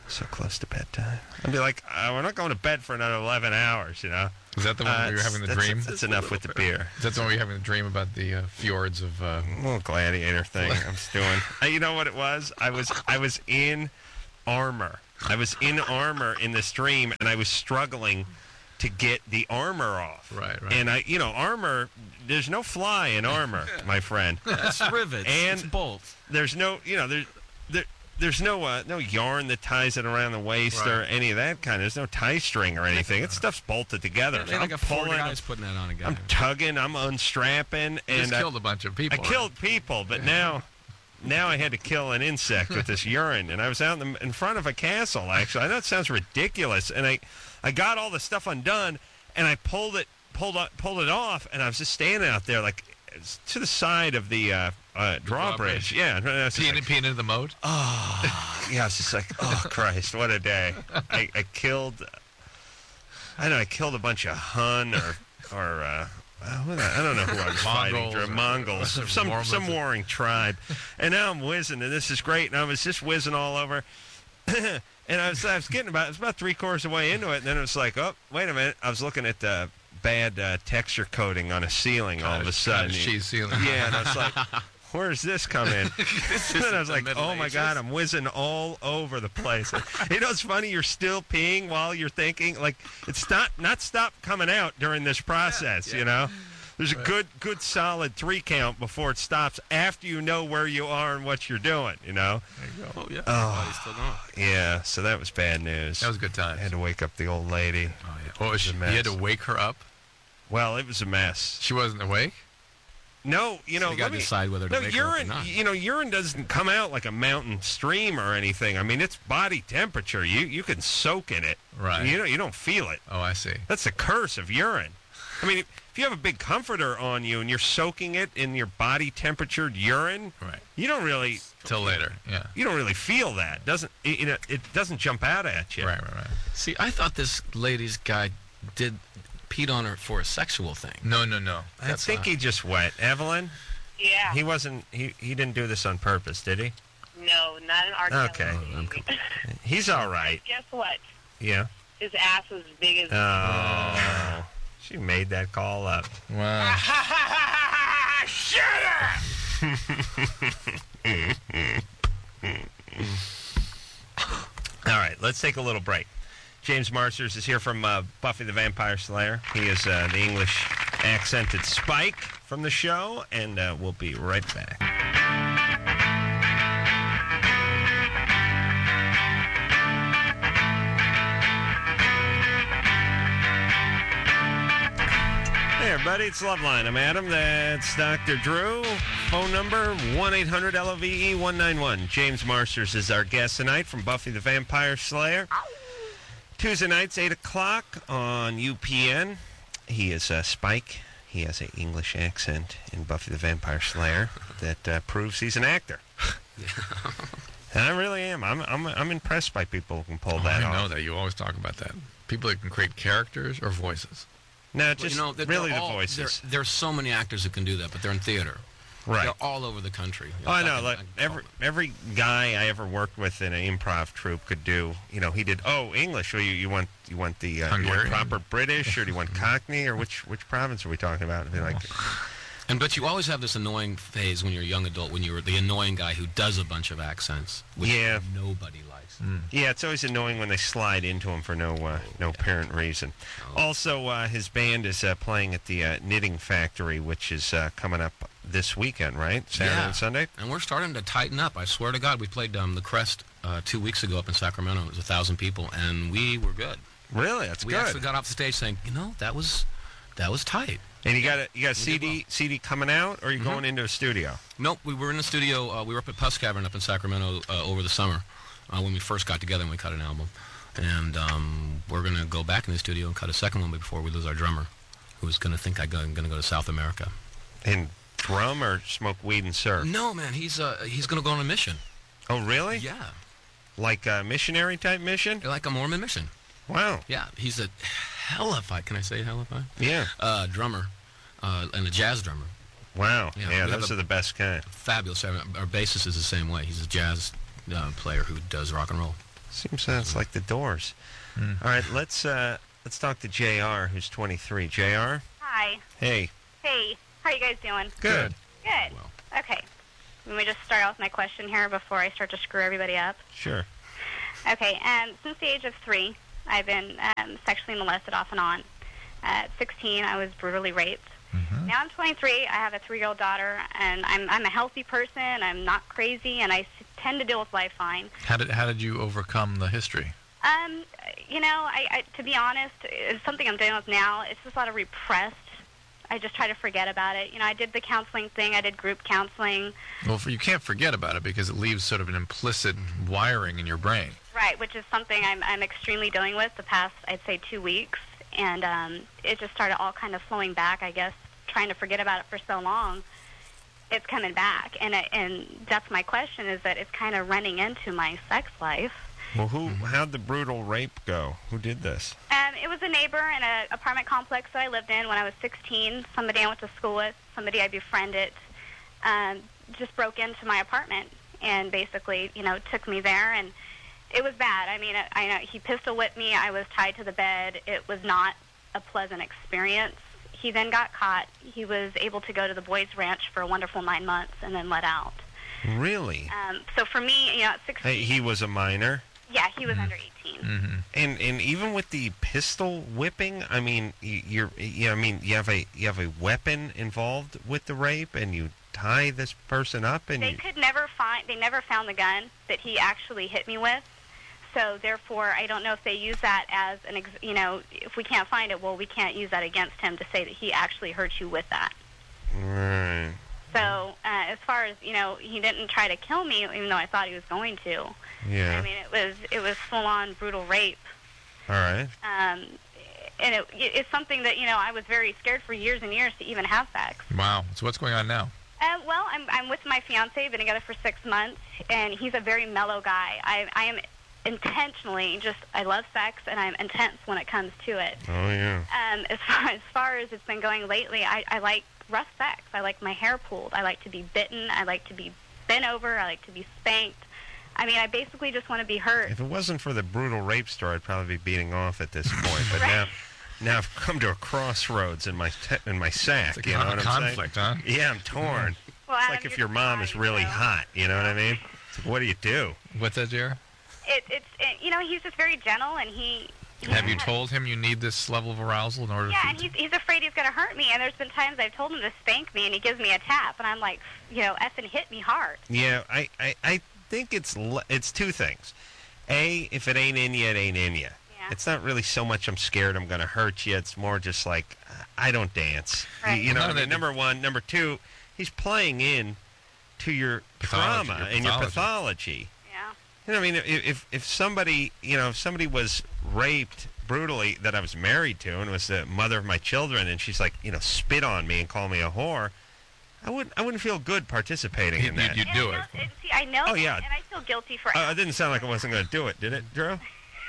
So close to bedtime. I'd be like, uh, we're not going to bed for another eleven hours, you know?
Is that the one
Uh,
where you're having the
that's-
dream?
That's enough with the beer.
Is that the one where you're having the dream about the uh, fjords of... Uh...
little gladiator thing I'm doing. Uh, you know what it was? I was I was in armor. I was in armor in this dream, and I was struggling to get the armor off.
Right, right.
And I, you know, armor. There's no fly in armor, my friend.
That's rivets.
And
it's bolts.
There's no, you know, there's there, there's no uh, no yarn that ties it around the waist or
Right.
any of that kind. There's no tie string or anything. It stuff's bolted together.
They
I'm
like a four
pulling,
guys putting that on again.
I'm tugging, I'm unstrapping,
You
and
just
I-
killed a bunch of people.
I killed people, but now, now I had to kill an insect with this urine, and I was out in, the, in front of a castle. Actually, I know it sounds ridiculous, and I, I got all the stuff undone, and I pulled it, pulled it, pulled it off, and I was just standing out there like to the side of the uh, uh, drawbridge.
drawbridge.
Yeah, and I was just
Peeing,
like,
peeing into the moat?
Oh, yeah, I was just like, oh, Christ, what a day. I, I killed, I don't know, I killed a bunch of Hun or, or uh, uh, what I don't know who I was fighting.
Mongols
Or
or-
Mongols,
or
some,
Mormons.
some warring tribe. And now I'm whizzing, and this is great, and I was just whizzing all over. And I was, I was getting about, it was about three quarters of the way into it, and then it was like, oh, wait a minute. I was looking at the bad uh, texture coating on a ceiling all of a sudden.
cheese ceiling.
Yeah, and I was like, where's this come in?
This
And
isn't
I was
the
like,
Middle
oh my
Ages.
God, I'm whizzing all over the place. You know, it's funny, you're still peeing while you're thinking. Like, it's not, not stop coming out during this process, you know? There's a good, good solid three count before it stops after you know where you are and what you're doing, you know?
There you go.
Oh, yeah.
Oh.
He's still going.
Yeah, so that was bad news.
That was good times.
I had to wake up the old lady.
Oh, yeah. Oh, she,
a
you had to
mess.
wake her up?
Well, it was a mess.
She wasn't awake?
No, you know,
So you gotta
let me-
decide whether to
no,
wake her up or
urine.
not.
You know, urine doesn't come out like a mountain stream or anything. I mean, it's body temperature. You you can soak in it.
Right.
You know, you don't feel it.
Oh, I see.
That's the curse of urine. I mean, if you have a big comforter on you and you're soaking it in your body temperatured urine,
Right.
you don't really
Till later, yeah.
you don't really feel that. Doesn't it, you know, it doesn't jump out at you.
Right, right, right.
See, I thought this lady's guy did peed on her for a sexual thing.
No, no, no.
I
That's
think
not-
he just wet. Evelyn,
Yeah.
he wasn't. He he didn't do this on purpose, did he?
No, not an R. Kelly.
Okay.
Oh, I'm com-
He's all right.
Guess what?
Yeah.
His ass was as big as.
Oh, she made that call up.
Wow.
Shut
All right, let's take a little break. James Marsters is here from uh, Buffy the Vampire Slayer. He is uh, the English accented Spike from the show, and uh, we'll be right back. Hey, everybody, it's Loveline. I'm Adam. That's Doctor Drew. Phone number, one eight hundred L O V E one nine one. James Marsters is our guest tonight from Buffy the Vampire Slayer. Tuesday nights, eight o'clock on U P N. He is uh, Spike. He has an English accent in Buffy the Vampire Slayer that uh, proves he's an actor. And I really am. I'm, I'm, I'm impressed by people who can pull
Oh,
that
I
off.
know that. You always talk about that. People that can create characters or voices.
No,
Well,
just
you know, they're-
really
they're
the
all-
voices.
There, there's so many actors who can do that, but they're in theater.
Right.
They're all over the country.
Oh, I
In
know.
fact,
Like
I-
every every guy I ever worked with in an improv troupe could do. You know, he did. Oh, English. Well, you, you want you want the uh, you want
Hungarian.
proper British, or do you want Cockney, or which which province are we talking about? And be like,
And but you always have this annoying phase when you're a young adult, when you're the annoying guy who does a bunch of accents, which
Yeah.
nobody likes.
yeah, it's always annoying when they slide into him for no uh, no apparent reason. Also, uh, his band is uh, playing at the uh, Knitting Factory, which is uh, coming up this weekend, right? Saturday
Yeah.
and Sunday.
And we're starting to tighten up. I swear to God, we played um, the Crest uh, two weeks ago up in Sacramento. It was a thousand people, and we were good.
Really, that's
we
good.
actually got off the stage saying, you know, that was that was tight.
And you got a you got a
We
C
did
D
well.
C D coming out, or are you
Mhm.
going into a studio?
Nope, we were in the studio. Uh, we were up at Puss Cavern up in Sacramento uh, over the summer uh, when we first got together and we cut an album. And um, we're going to go back in the studio and cut a second one before we lose our drummer, who's going to think I'm going to go to South America.
And drum or smoke weed and surf?
No, man, he's uh, he's going to go on a mission.
Oh, really?
Yeah,
Like a missionary type mission?
like a Mormon mission.
Wow.
Yeah, he's a hellified, can I say hellified?
Yeah.
Uh, drummer, uh, and a jazz drummer.
Wow.
Yeah,
Yeah,
we have
those
a-
are the best kind.
Fabulous. Our bassist is the same way. He's a jazz uh, player who does rock and roll.
Seems sounds like the Doors.
Mm.
All right, let's uh, let's talk to J R, who's twenty-three. J R?
Hi.
Hey.
Hey. How you guys doing?
Good.
Good. Okay. Let me just start off with my question here before I start to screw everybody up.
Sure.
Okay. Um, since the age of three, I've been um, sexually molested off and on. At sixteen, I was brutally raped.
Mm-hmm.
Now I'm twenty-three. I have a three-year-old daughter, and I'm I'm a healthy person. I'm not crazy, and I s- tend to deal with life fine.
How did how did you overcome the history?
Um, you know, I, I to be honest, it's something I'm dealing with now. It's just a lot of repressed. I just try to forget about it. You know, I did the counseling thing. I did group counseling.
Well, for, you can't forget about it because it leaves sort of an implicit wiring in your brain.
Right, which is something I'm I'm extremely dealing with the past, I'd say, two weeks. And um, it just started all kind of flowing back, I guess, trying to forget about it for so long. It's coming back. And it, and that's my question, is that it's kind of running into my sex life.
Well, who? How'd the brutal rape go? Who did this?
Um, it was a neighbor in an apartment complex that I lived in when I was sixteen. Somebody I went to school with, somebody I befriended, um, just broke into my apartment and basically, you know, took me there. And it was bad. I mean, I, I know he pistol whipped me. I was tied to the bed. It was not a pleasant experience. He then got caught. He was able to go to the boys' ranch for a wonderful nine months and then let out.
Really?
Um, so for me, you know, at sixteen...
Hey, he was a minor?
Yeah, he was under eighteen.
Mm-hmm. And and even with the pistol whipping, I mean, you, you're, you, I mean, you have a you have a weapon involved with the rape, and you tie this person up, and
They
you,
could never find... They never found the gun that he actually hit me with. So therefore, I don't know if they use that as an, ex- you know, if we can't find it, well, we can't use that against him to say that he actually hurt you with that.
right.
So uh, as far as, you know, he didn't try to kill me, even though I thought he was going to.
Yeah.
I mean, it was it was full-on brutal rape.
All right.
Um, and it, it's something that, you know, I was very scared for years and years to even have sex.
Wow. So what's going on now?
Uh, well, I'm I'm with my fiance, been together for six months, and he's a very mellow guy. I I am intentionally just I love sex, and I'm intense when it comes to it.
Oh yeah.
Um, as far as far as it's been going lately, I I like rough sex. I like my hair pulled. I like to be bitten. I like to be bent over. I like to be spanked. I mean, I basically just want to be hurt.
If it wasn't for the brutal rape story, I'd probably be beating off at this point. But now, now I've come to a crossroads in my te- in my sack.
It's a
you know
con-
what I'm
conflict,
saying?
huh?
Yeah, I'm torn.
Well,
it's
Adam,
like if
you're
your mom is really hot. You know what I mean? It's like, what do you do?
What's that, Jared?
It, it's it, you know, he's just very gentle, and he. he
Have you told him you need this level of arousal in order
Yeah,
to...
and he's he's afraid he's going to hurt me. And there's been times I've told him to spank me, and he gives me a tap, and I'm like, you know, effing hit me hard.
Yeah, I, I, I think it's le- it's two things. A, if it ain't in you, it ain't in you.
Yeah.
It's not really so much I'm scared I'm going to hurt you. It's more just like, I don't dance.
Right.
You, you know,
Well,
what I mean?
that-
number one. Number two, he's playing in to your
Pathology,
trauma
your
and your
pathology.
pathology.
Yeah.
You know, I mean, if, if if somebody, you know, if somebody was raped brutally that I was married to and was the mother of my children, and she's like, you know, spit on me and call me a whore, I wouldn't I wouldn't feel good participating in that.
You'd
And
do
I
it.
know- and see, I know
Oh,
that,
yeah.
and I feel guilty for.
Uh, it didn't sound like I wasn't going to do it, did it, Drew?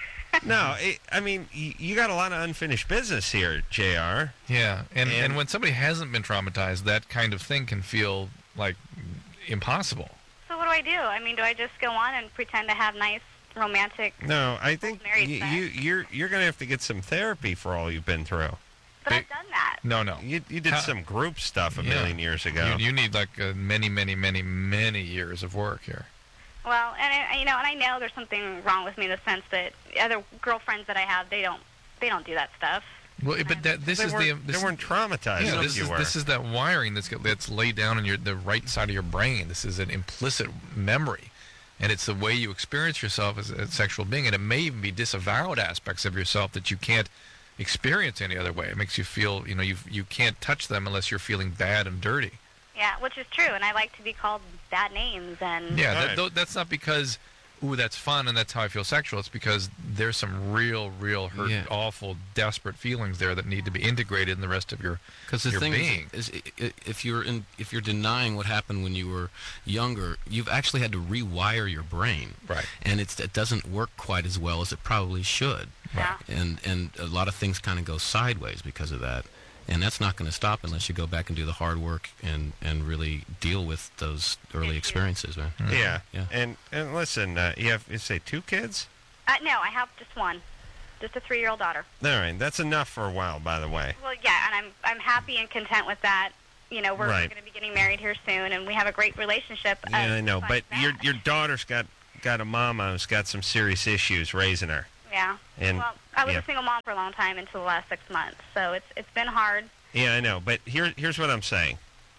No, it, I mean, y- you got a lot of unfinished business here, J R.
Yeah, and, and
And-
when somebody hasn't been traumatized, that kind of thing can feel like impossible.
So what do I do? I mean, do I just go on and pretend to have nice romantic?
No, I think
married
you,
sex.
you you're you're going to have to get some therapy for all you've been through.
But I've done that.
No, no.
You you did
How-
some group stuff a
Yeah.
million years ago.
You, you need like uh, many, many, many, many years of work here.
Well, and I, you know, and I know there's something wrong with me in the sense that other girlfriends that I have, they don't, they don't do that stuff.
Well, but that, this
they
is the
weren't,
this
they weren't traumatized.
Yeah,
as
this
you
is
were.
this is that wiring that's got, that's laid down in your the right side of your brain. This is an implicit memory, and it's the way you experience yourself as a sexual being. And it may even be disavowed aspects of yourself that you can't experience any other way. It makes you feel, you know, you you can't touch them unless you're feeling bad and dirty.
Yeah, which is true, and I like to be called bad names and.
Yeah,
All
that,
right.
tho- that's not because, ooh, that's fun and that's how I feel sexual. It's because there's some real, real hurt,
Yeah.
awful, desperate feelings there that need to be integrated in the rest of your
Because the
your
thing
being.
is, is, i- i- if you're in, if you're denying what happened when you were younger, you've actually had to rewire your brain,
Right.
and it's, it doesn't work quite as well as it probably should,
Yeah.
and and a lot of things kind of go sideways because of that, and that's not going to stop unless you go back and do the hard work and and really deal with those early experiences, man.
yeah.
Yeah.
And and listen, uh, you have you say two kids?
Uh, no, I have just one. Just a three-year-old daughter.
All right, that's enough for a while, by the way.
Well, yeah, and I'm I'm happy and content with that. You know, we're,
Right.
we're going to be getting married here soon, and we have a great relationship.
Yeah,
uh,
I know, but
besides
your
that.
your daughter's got got a mama who's got some serious issues raising her.
Yeah.
And
well, I was
yeah.
a single mom for a long time until the last six months, so it's it's been hard.
Yeah, I know, but here here's what I'm saying.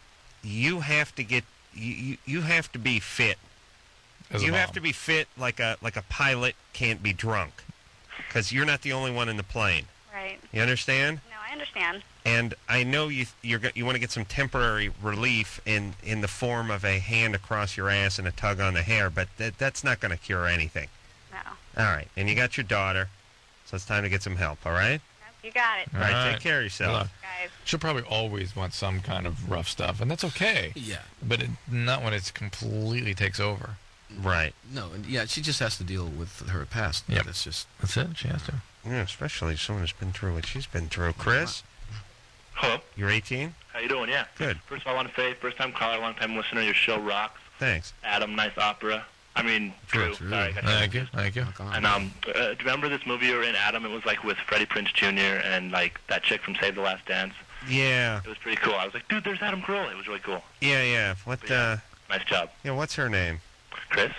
You have to get you you, you have to be fit.
As a
you have
mom.
to be fit like a like a pilot can't be drunk, because you're not the only one in the plane.
Right.
You understand?
No, I understand.
And I know you you're go- you want to get some temporary relief in, in the form of a hand across your ass and a tug on the hair, but that that's not going to cure anything.
No.
All right, and you got your daughter, so it's time to get some help. All right.
You got it.
All right. Take care of yourself.
Look, she'll probably always want some kind of rough stuff, and that's okay.
Yeah.
But it, not when it completely takes over.
Right.
No, and yeah, she just has to deal with her past.
Yep.
That's just.
That's it. She has to.
Yeah, especially someone who's been through what she's been through. Chris,
Hello.
you're eighteen.
How you doing? Yeah.
Good.
First of all, I want to say, first time caller, long time listener. Your show rocks.
Thanks.
Adam, nice opera. I mean, Drew.
Drew.
Sorry. I got
Thank you. Thank you.
And um, uh, do you remember this movie you were in, Adam? It was like with Freddie Prinze Junior and like that chick from Save the Last Dance.
Yeah.
It was pretty cool. I was like, dude, there's Adam Carolla. It was really cool.
Yeah, yeah. What? Uh,
Nice job.
yeah. What's her name?
Chris?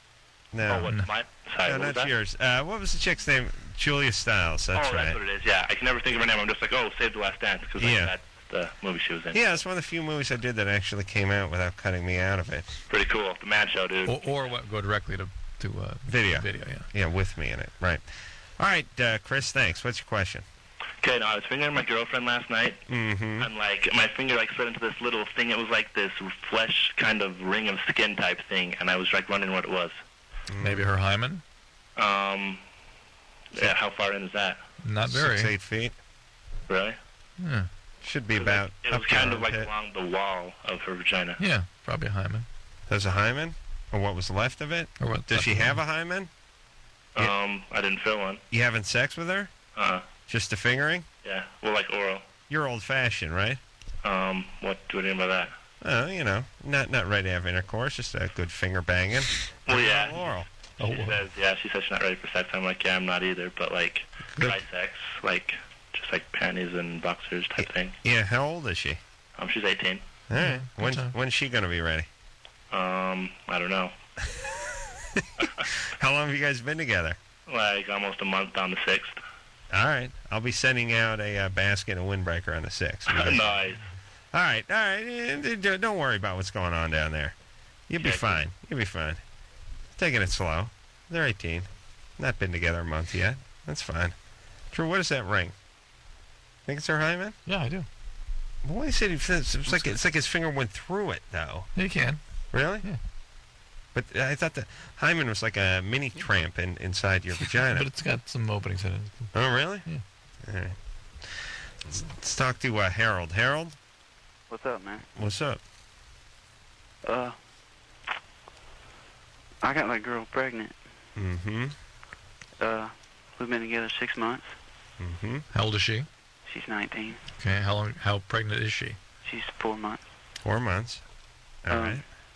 No.
Oh, what's mine? Sorry,
no,
what was
not
that?
yours. Uh, what was the chick's name? Julia Stiles. That's
oh,
right.
that's what it is. Yeah, I can never think of her name. I'm just like, oh, Save the Last Dance, because like,
Yeah.
that's the movie she was in.
Yeah, it's one of the few movies I did that actually came out without cutting me out of it.
Pretty cool. The Mad Show, dude.
Or, or what, go directly to to uh,
Video.
Video, yeah.
Yeah, with me in it. Right. All right, uh, Chris. Thanks. What's your question?
Okay, no, I was fingering my girlfriend last night,
Mm-hmm.
and like my finger like slid into this little thing. It was like this flesh kind of ring of skin type thing, and I was like wondering what it was.
Maybe her hymen?
Um, yeah, how far in is that?
Not very.
Six, eight feet.
Really?
Yeah.
Should be about.
It was
up to
kind
her
of like
armpit.
along the wall of her vagina.
Yeah, probably a hymen.
There's a hymen, or what was left of it?
Or what?
Does she have a hymen?
Um, I didn't feel one.
You having sex with her?
Uh,
Just a fingering?
yeah. Well, like oral.
You're old-fashioned, right?
Um, what do you mean by that?
Oh, you know, not not ready to have intercourse, just a good finger banging.
Well, yeah.
Oral.
She says, yeah, she says she's not ready for sex. I'm like, yeah, I'm not either. But like, dry sex, like, just like panties and boxers type thing.
Yeah. How old is she?
Um, she's eighteen.
All right.
good
When
time.
when's she gonna be ready?
Um, I don't know.
How long have you guys been together?
Like almost a month on the sixth.
All right. I'll be sending out a uh, basket and windbreaker on the sixth. All
Nice.
right. All right. eh, d- Don't worry about what's going on down there. You'll be
Yeah,
fine. You'll be fine. Taking it slow. They're eighteen. Not been together a month yet. That's fine. Drew, what is that ring? Think it's her hymen?
Yeah, I do.
Boy, he said he says it's like it's like his finger went through it, though.
You can.
Really?
Yeah.
But I thought the hymen was like a mini tramp in, inside your vagina.
But it's got some openings in it.
Oh, really?
Yeah.
All right. Let's, let's talk to uh, Harold. Harold,
What's up, man?
what's up?
Uh, I got my girl pregnant.
Mm-hmm.
Uh, we've been together six months.
Mm-hmm.
How old is she?
She's nineteen.
Okay. How long? How pregnant is she?
She's four months.
Four months. All
Um,
right.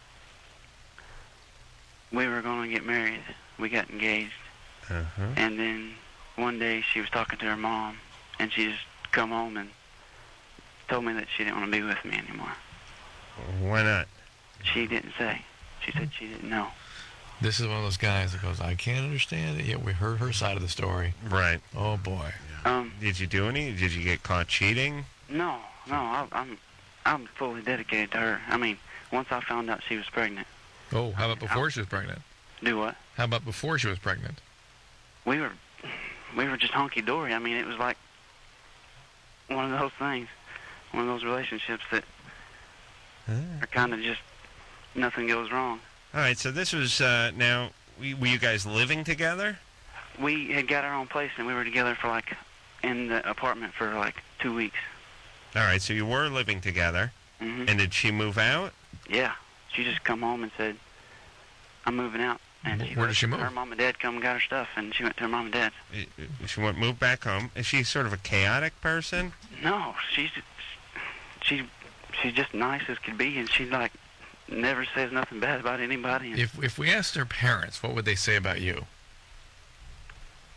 We were going to get married. We got engaged.
Uh-huh.
And then one day she was talking to her mom, and she just come home and told me that she didn't want to be with me anymore.
Why not?
She didn't say. She said she didn't know.
This is one of those guys that goes, I can't understand it, yet we heard her side of the story.
Right.
Oh, boy.
Um,
Did you do any? Did you get caught cheating?
no, no, I, I'm, I'm fully dedicated to her. I mean, once I found out she was pregnant.
Oh, how about before she was pregnant?
Do what?
How about before she was pregnant?
We were, we were just hunky-dory. I mean, it was like one of those things, one of those relationships that are kind of just, nothing goes wrong.
All right, so this was, uh, now, we- were you guys living together?
We had got our own place, and we were together for like, in the apartment for like two weeks.
All right, so you were living together.
hmm
And did she move out?
Yeah. She just come home and said, I'm moving out. And
Wh- where did she move?
Her mom and dad come and got her stuff, and she went to her mom and dad's.
She went moved back home. Is she sort of a chaotic person?
No, she's she she's just nice as could be, and she like never says nothing bad about anybody. And
If if we asked her parents, what would they say about you?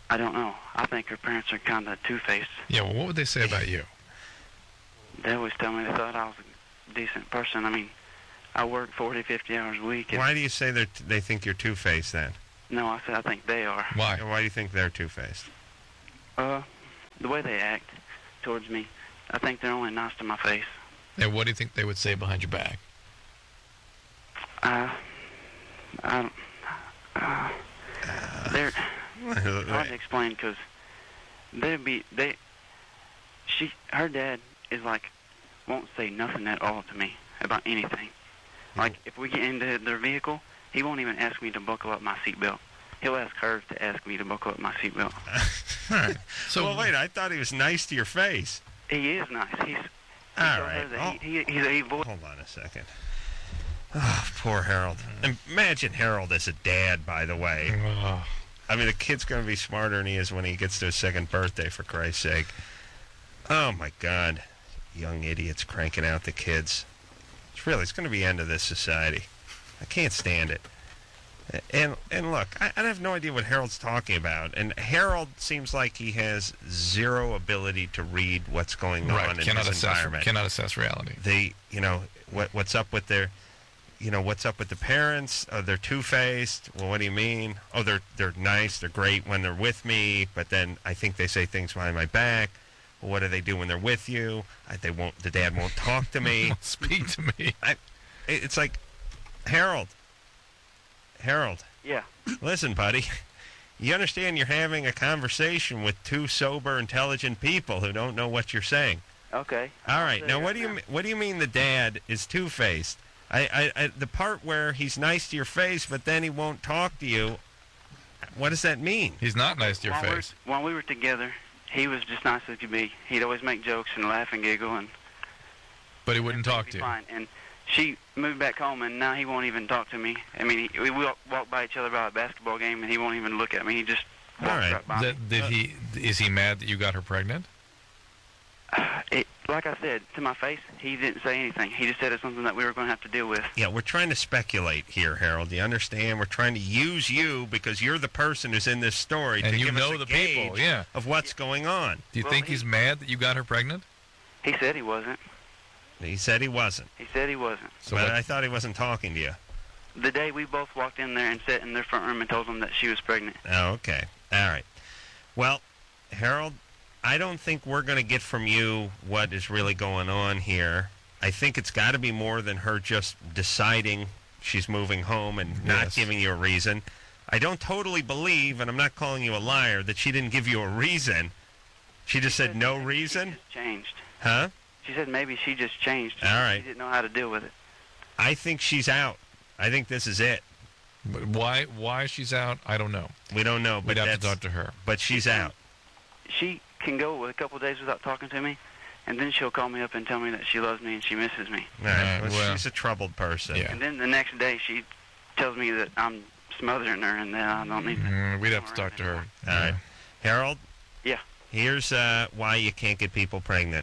I don't know. I think her parents are kind of two-faced.
Yeah, well, what would they say about you?
They always tell me they thought I was a decent person. I mean, I work forty, fifty hours a week.
Why do you say they they think you're two-faced then?
No, I said I think they are.
Why?
Why do you think they're two-faced?
Uh, the way they act towards me, I think they're only nice to my face.
And what do you think they would say behind your back?
Uh, I don't, uh, they're hard to explain because they'd be, they, she, her dad is like, won't say nothing at all to me about anything. Like, if we get into their vehicle, he won't even ask me to buckle up my seatbelt. He'll ask her to ask me to buckle up my seatbelt.
All right. So, well, wait, I thought he was nice to your face.
He is nice. He's, he
All right.
Oh. He, he, he's a voice.
Hold on a second. Oh, poor Harold. Imagine Harold as a dad, by the way.
Oh.
I mean, the kid's going to be smarter than he is when he gets to his second birthday, for Christ's sake. Oh, my God. Young idiots cranking out the kids. It's really, it's going to be the end of this society. I can't stand it. And and look, I, I have no idea what Harold's talking about. And Harold seems like he has zero ability to read what's going
right.
on in
cannot
his
assess,
environment.
Cannot assess reality.
They, you know, what what's up with their, you know, what's up with the parents? Oh, they're two-faced. Well, what do you mean? Oh, they're they're nice. They're great when they're with me, but then I think they say things behind my back. Well, what do they do when they're with you? I, they won't. The dad won't talk to me.
Speak to me.
I, it's like, Harold. Harold.
Yeah.
Listen, buddy. You understand you're having a conversation with two sober, intelligent people who don't know what you're saying.
Okay.
All right. Now, what do you what do you mean the dad is two-faced? I, I, I the part where he's nice to your face, but then he won't talk to you. What does that mean?
He's not nice to your
while
face.
We're, while we were together, he was just nice as could be. He'd always make jokes and laugh and giggle, and
but he wouldn't talk to you.
Fine. And she moved back home, and now he won't even talk to me. I mean, he, we walk, walk by each other about a basketball game, and he won't even look at me. He just walks
All right.
right by
Did,
me.
did he? Is he mad that you got her pregnant?
It, like I said, to my face, he didn't say anything. He just said it's something that we were going to have to deal with.
Yeah, we're trying to speculate here, Harold. You understand? We're trying to use you because you're the person who's in this story
And
to
you
give
know
us a
the
gauge
people, yeah.
of what's going on.
Do you
Well,
think
he-
he's mad that you got her pregnant?
He said he wasn't.
He said he wasn't.
He said he wasn't.
So
but
what-
I thought he wasn't talking to you.
The day we both walked in there and sat in their front room and told them that she was pregnant.
Oh, okay. All right. Well, Harold, I don't think we're going to get from you what is really going on here. I think it's got to be more than her just deciding she's moving home and not
Yes.
giving you a reason. I don't totally believe, and I'm not calling you a liar, that she didn't give you a reason. She just said no reason?
Just changed.
Huh?
She said maybe she just changed.
All right.
She didn't know how to deal with it.
I think she's out. I think this is it.
But why? Why she's out? I don't know.
We don't know, but
We'd have to
that's,
talk to her.
But she's out.
She can go a couple of days without talking to me, and then she'll call me up and tell me that she loves me and she misses me.
All right.
Right,
Well,
well.
she's a troubled person.
Yeah.
And then the next day she tells me that I'm smothering her and that I don't need to.
Mm, we'd have to talk to her.
All right. Harold?
Yeah.
Here's uh, why you can't get people pregnant.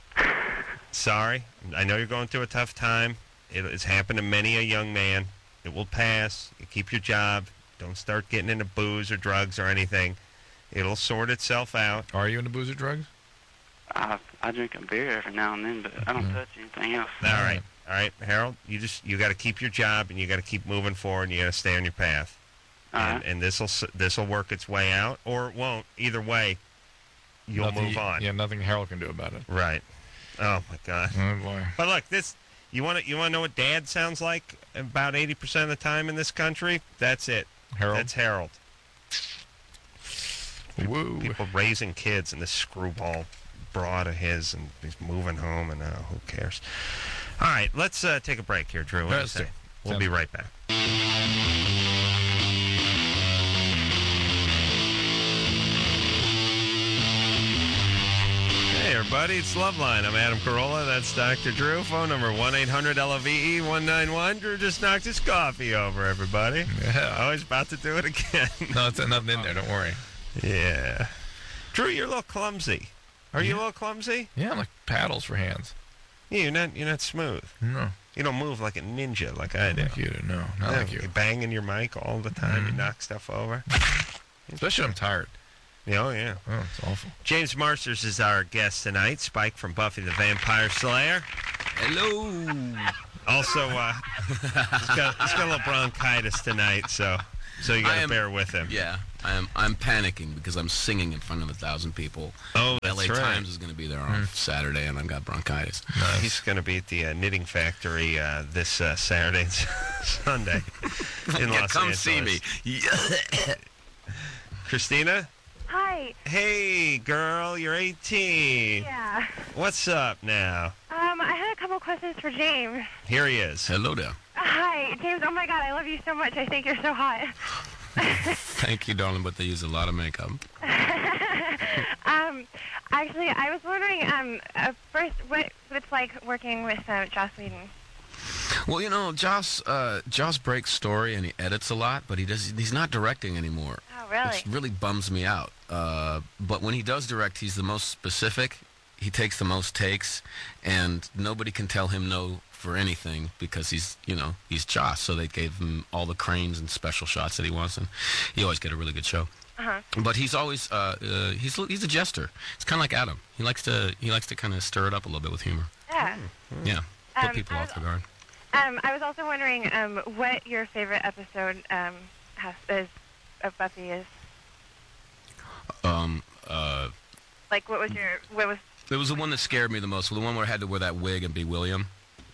Sorry. I know you're going through a tough time. It, it's happened to many a young man. It will pass. You keep your job. Don't start getting into booze or drugs or anything. It'll sort itself out.
Are you into booze or drugs?
I I drink a beer every now and then, but I don't touch anything else.
All right. All right, Harold, you just you got to keep your job and you got to keep moving forward and you got to stay on your path.
All
and
right.
and this will this will work its way out or it won't. Either way, you'll
Nothing
move
you-
on.
Yeah, nothing Harold can do about it.
Right. Oh my God.
Oh boy.
But look, this you want to you want to know what Dad sounds like about eighty percent of the time in this country? That's it.
Harold.
That's Harold.
Woo.
People raising kids and this screwball broad of his, and he's moving home, and uh, who cares? All right, let's uh, take a break here, Drew. What do you
Let's
say?
do.
We'll
Sounds
be
good.
right back. Hey, everybody, it's Loveline. I'm Adam Carolla. That's Doctor Drew. Phone number one eight hundred L O V E one nine one. Drew just knocked his coffee over, everybody.
Yeah.
Oh, he's about to do it again.
No, it's nothing in there. Don't worry.
Yeah. Drew, you're a little clumsy. Are you
Yeah.
a little clumsy?
Yeah, I'm like paddles for hands.
Yeah, you're not. You're not smooth.
No.
You don't move like a ninja like I do.
Like you do. No, not
Yeah,
like you.
You're banging your mic all the time. You knock stuff over.
Especially when I'm tired.
Yeah, oh, yeah.
Oh, it's awful.
James Marsters is our guest tonight. Spike from Buffy the Vampire Slayer.
Hello.
Also, uh, he's, got, he's got a little bronchitis tonight, so so you got to bear with him.
Yeah, I am. I'm panicking because I'm singing in front of a thousand people.
Oh, that's
L A
right.
Times is going to be there on Saturday, and I've got bronchitis.
Nice. He's going to be at the uh, Knitting Factory uh, this uh, Saturday and Sunday in
Yeah,
Los
come
Angeles.
see me. Yeah.
Christina?
Hi.
Hey, girl, you're eighteen.
Yeah.
What's up now?
Um, I had a couple questions for James.
Here he is.
Hello there.
Hi, James. Oh my God, I love you so much. I think you're so hot.
Thank you, darling, but they use a lot of makeup.
um, actually, I was wondering, um, uh, first, what it's like working with uh, Joss Whedon.
Well, you know, Joss, uh, Joss breaks story and he edits a lot, but he does. He's not directing anymore.
Oh, really?
Which really bums me out. Uh, but when he does direct, he's the most specific. He takes the most takes, and nobody can tell him no for anything because he's, you know, he's Joss. So they gave him all the cranes and special shots that he wants, and you always get a really good show.
Uh-huh.
But he's always uh, uh, he's he's a jester. It's kind of like Adam. He likes to he likes to kind of stir it up a little bit with humor.
Yeah.
Yeah, put
Um,
people
I
off
was-
their guard.
Um, I was also wondering, um, what your favorite episode um has is of Buffy is.
Um, uh,
Like, what was your what was?
it was the one that scared me the most. The one where I had to wear that wig and be William.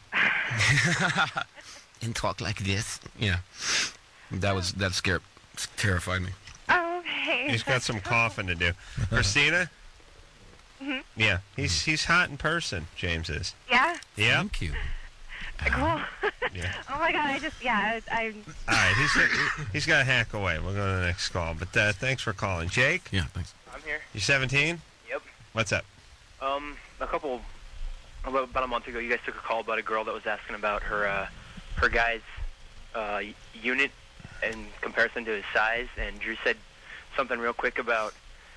And talk like this. Yeah. That was, that scared, terrified me.
Oh, okay.
He's got some coughing to do. Christina?
Mhm.
Yeah, he's he's hot in person, James is.
Yeah.
Yeah.
Thank you.
Cool.
Yeah.
Oh my God, I just yeah, I. I
All right, he's he's got to hack away. We'll go to the next call. But uh, thanks for calling, Jake.
Yeah, thanks.
I'm here.
You seventeen?
Yep.
What's up?
Um, a couple, about about a month ago, you guys took a call about a girl that was asking about her, uh, her guy's, uh, unit in comparison to his size, and Drew said something real quick about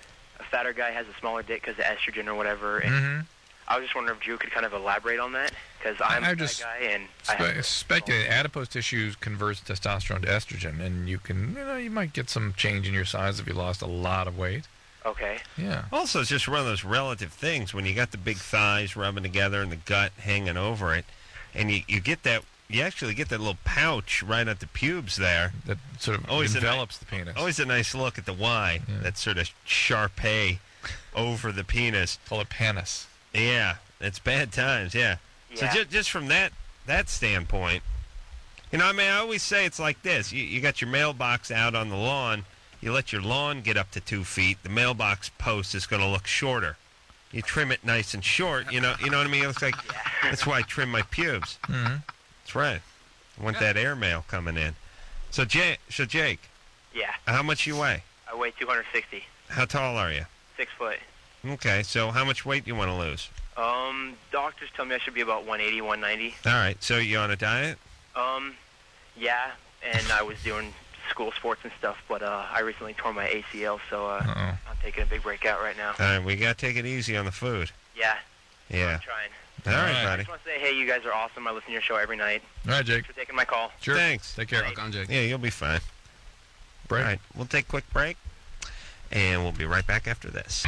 a fatter guy has a smaller dick because of estrogen or whatever, and
Mhm.
I was just wondering if Drew could kind of elaborate on that, because I'm
I
a
just
fat guy, and I
Spe-
have
speculate adipose tissue converts testosterone to estrogen, and you can, you know, you might get some change in your size if you lost a lot of weight.
okay.
Yeah.
Also, it's just one of those relative things when you got the big thighs rubbing together and the gut hanging over it, and you, you get that, you actually get that little pouch right at the pubes there.
That sort of
always
envelops
a,
the penis.
Always a nice look at the Y, that sort of Sharpay over the penis.
Call it panis.
Yeah, it's bad times, yeah. So
Yeah.
just, just from that that standpoint, you know, I mean, I always say it's like this. You, you got your mailbox out on the lawn. You let your lawn get up to two feet. The mailbox post is going to look shorter. You trim it nice and short. You know, you know what I mean? It looks like that's why I trim my pubes.
Mm-hmm.
That's right. I want that airmail coming in. So Jake, so Jake,
Yeah.
how much you weigh?
I weigh two hundred sixty,
How tall are you?
six foot.
Okay, so how much weight do you want to lose?
Um, doctors tell me I should be about one eighty, one ninety.
All right, so you on a diet?
Um, yeah, and I was doing school sports and stuff, but uh, I recently tore my A C L, so uh,
Uh-oh.
I'm taking a big break out right now.
All right, we got to take it easy on the food.
Yeah,
Yeah.
I'm trying.
All right,
I
buddy.
just want to say, hey, you guys are awesome. I listen to your show every night.
All right, Jake.
Thanks for taking my call.
Sure.
Thanks.
Take care.
Rock
on, Jake.
Yeah, you'll be fine.
Break.
All right, we'll take a quick break, and we'll be right back after this.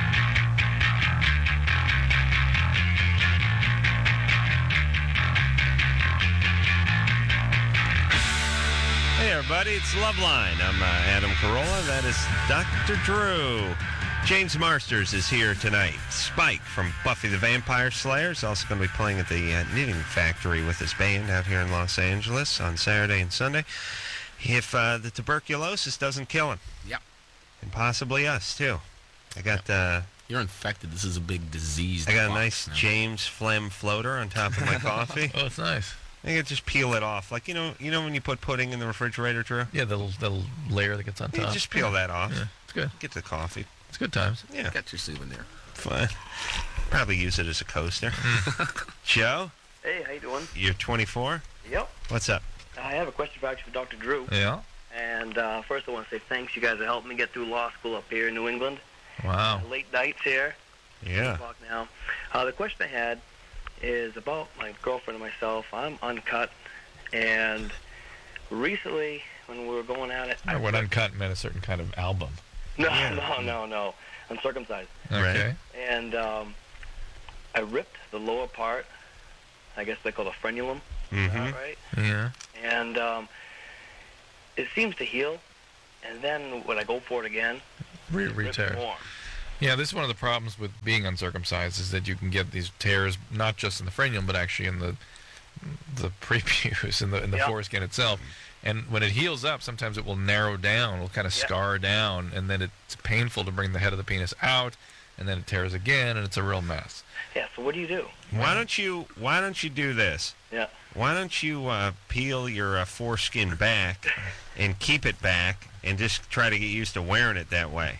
Hey, everybody, it's Loveline. I'm uh, Adam Carolla. That is Doctor Drew. James Marsters is here tonight. Spike from Buffy the Vampire Slayer is also going to be playing at the uh, Knitting Factory with his band out here in Los Angeles on Saturday and Sunday. If uh, the tuberculosis doesn't kill him.
Yep.
And possibly us, too. I got uh,
You're infected. This is a big disease.
I got a nice James Phlegm floater on top of my coffee.
Oh, it's nice.
I can just peel it off. Like, you know you know when you put pudding in the refrigerator, Drew?
Yeah, the little, the little layer that gets on
You
top.
just peel that off.
Yeah, it's good.
Get the coffee.
It's good times.
Yeah.
Got your souvenir.
Fine. Probably use it as a coaster. Joe,
Hey, how you doing?
you're twenty-four?
Yep.
What's up?
I have a question for actually for Doctor Drew.
Yeah.
And uh, first, I want to say thanks. You guys are helping me get through law school up here in New England.
Wow.
Uh, late nights here.
Yeah.
eight o'clock now. Uh, the question I had is about my girlfriend and myself. I'm uncut, and recently, when we were going at it,
I what uncut meant a certain kind of album.
No,
Yeah.
no, no, no. Uncircumcised.
Okay.
And um, I ripped the lower part. I guess they call it a frenulum.
Mhm.
Is that right?
Yeah.
And um, it seems to heal. And then when I go for it again,
Re-
it rips
re-tear.
more.
Yeah, this is one of the problems with being uncircumcised is that you can get these tears not just in the frenulum but actually in the the prepuce in the in the
Yeah.
foreskin itself. And when it heals up, sometimes it will narrow down, will kind of
Yeah.
scar down, and then it's painful to bring the head of the penis out, and then it tears again, and it's a real mess.
Yeah, so what do you do?
Why don't you Why don't you do this?
Yeah.
Why don't you uh, peel your uh, foreskin back and keep it back, and just try to get used to wearing it that way.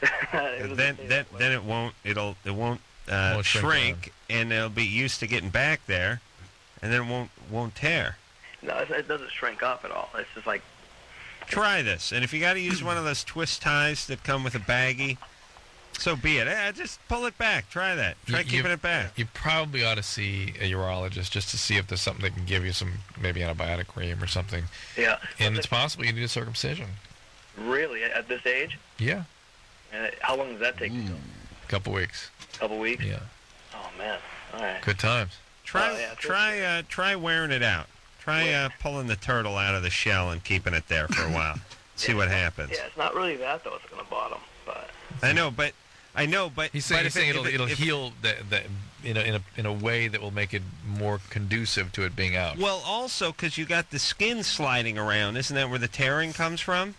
It
then then then it won't it'll it won't, uh,
Won't shrink
shrink, and it'll be used to getting back there, and then it won't won't tear.
No, it, it doesn't shrink up at all. It's just like,
Try this, and if you got to use one of those twist ties that come with a baggie, so be it. Eh, just pull it back. Try that. Try
You- you-
keeping it back.
You probably ought to see a urologist just to see if there's something that can give you some maybe antibiotic cream or something.
yeah.
And it's possible you need a circumcision.
Really, at at this age?
Yeah,
And how long does that take to go?
a couple weeks.
A couple weeks?
Yeah,
Oh, man. All right.
good times.
Try
Oh, yeah,
try uh, try wearing it out. Try uh, pulling the turtle out of the shell and keeping it there for a while. See what happens.
Yeah, it's not really that, though. It's going to bottom. But
I know, but I know, but
He's saying,
but
he's
if it-
saying
if
it'll,
it-
it'll
if-
heal the, the, in, a, in, a, in a way that will make it more conducive to it being out.
Well, also because you got the skin sliding around, isn't that where the tearing comes from?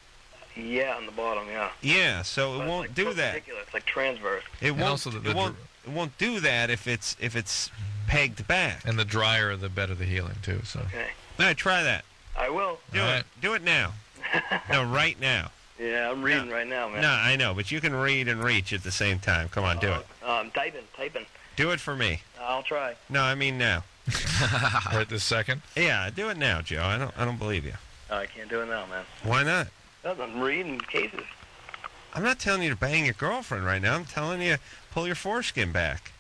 yeah, on the bottom, yeah.
Yeah, so it
But it's
won't
like
do that.
perpendicular. It's like transverse.
It
And
won't.
also the- the
it won't. It won't do that if it's if it's pegged back.
And the drier, the better the healing, too. So.
Okay.
All right, try that.
I will.
Do
All
it.
right.
Do it now. No, right now.
Yeah, I'm reading right now, man.
No, I know, but you can read and reach at the same time. Come on, do it.
Uh, I'm typing, typing.
Do it for me.
I'll try.
No, I mean now.
Right this second?
Yeah, do it now, Joe. I don't. I don't believe you.
Oh, I can't do it now, man.
Why not?
I'm reading cases.
I'm not telling you to bang your girlfriend right now. I'm telling you pull your foreskin back.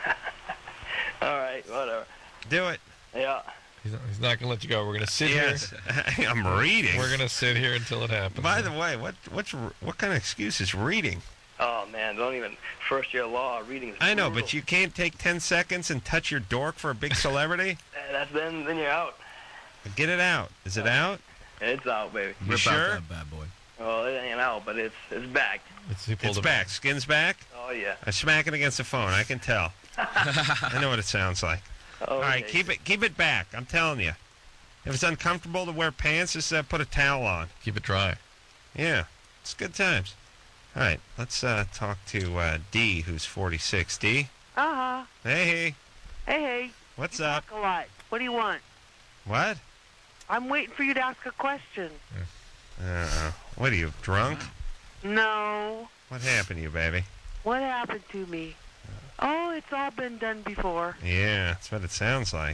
All right, whatever.
Do it.
Yeah.
He's not, he's not going to let you go. We're going to sit
Yes,
here.
I'm reading.
We're going to sit here until it happens.
By the way, what what's what kind of excuse is reading?
Oh, man, don't even... First year law, reading is
I know,
brutal.
but you can't take ten seconds and touch your dork for a big celebrity.
Uh, That's then, then you're out.
Get it out. Is it out?
It's out, baby.
You sure?
bad boy.
Well, it ain't out, but it's it's back.
It's, he pulled
It's
it
back. Skin's back.
Oh, yeah.
I smack it against the phone. I can tell. I know what it sounds like.
Oh,
All right,
okay.
keep it keep it back. I'm telling you. If it's uncomfortable to wear pants, just uh, put a towel on.
Keep it dry.
Yeah, it's good times. All right, let's uh, talk to uh, D, who's forty-six. D,
Uh-huh.
hey,
Hey, hey.
what's
you
up?
Talk a lot. What do you want?
What?
I'm waiting for you to ask a question.
Uh, what are you, drunk?
No.
What happened to you, baby?
What happened to me? Oh, it's all been done before.
Yeah, that's what it sounds like.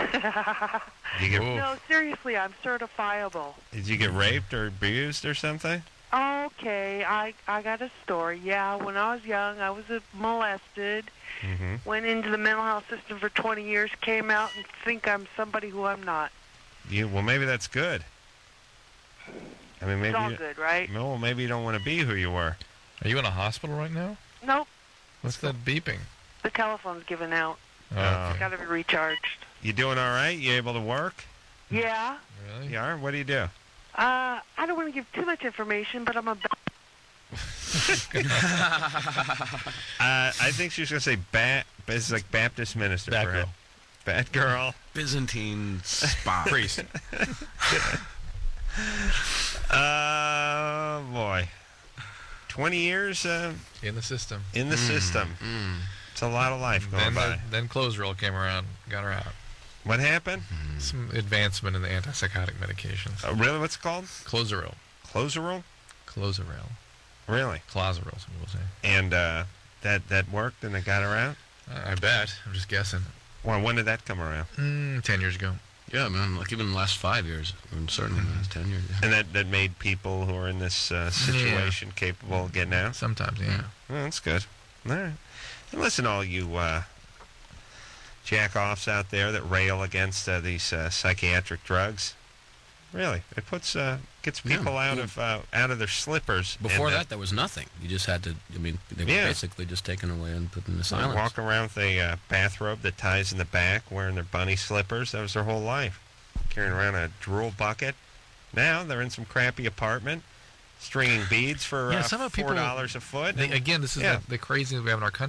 You get,
No, seriously, I'm certifiable.
did you get raped or abused or something?
Okay, I I got a story. Yeah, when I was young, I was uh, molested.
Mm-hmm.
Went into the mental health system for twenty years, came out and think I'm somebody who I'm not.
You well, maybe that's good. I mean, maybe
It's all
you,
good, right?
No, well, maybe you don't want to be who you were.
Are you in a hospital right now?
Nope,
What's that beeping?
the telephone's given out.
Oh.
It's got to be recharged.
You doing all right? You able to work?
Yeah.
Really?
You are? What do you do?
Uh, I don't want to give too much information, but I'm a.
Uh, I think she was going to say bat. It's like Baptist minister.
Bat
perhaps.
girl.
Bat girl.
Byzantine spy.
Priest.
Oh, boy. twenty years uh,
In the system.
in the
Mm,
system.
mm.
It's a lot of life going
Then,
by.
the, then Closerill came around, got her out.
What happened?
Some advancement in the antipsychotic medications.
Uh, really? What's it called?
Clozeril.
Clozeril?
Clozeril.
Really?
Clozeril, some people say.
And uh, that, that worked and they got her out?
I I bet. I'm just guessing.
Well, when did that come around?
Mm, ten years ago.
Yeah, man. Like even in the last five years, and certainly in the last ten years. Yeah.
And that, that made people who are in this uh, situation capable of getting out?
Sometimes, yeah.
Well, that's good. All right. And listen, all you uh, jack-offs out there that rail against uh, these uh, psychiatric drugs. Really, it puts uh, gets
Yeah,
people out
yeah.
of uh, out of their slippers.
Before
and, uh,
that, there was nothing. You just had to. I mean, they were
Yeah.
basically just taken away and put in the
They
silence.
walk around with a uh, bathrobe that ties in the back, wearing their bunny slippers. That was their whole life. Carrying around a drool bucket. Now they're in some crappy apartment, stringing beads for
Yeah,
uh,
some of
four
people-
dollars a foot.
They,
and-
again, this is
yeah.
the, the craziness we have in our country.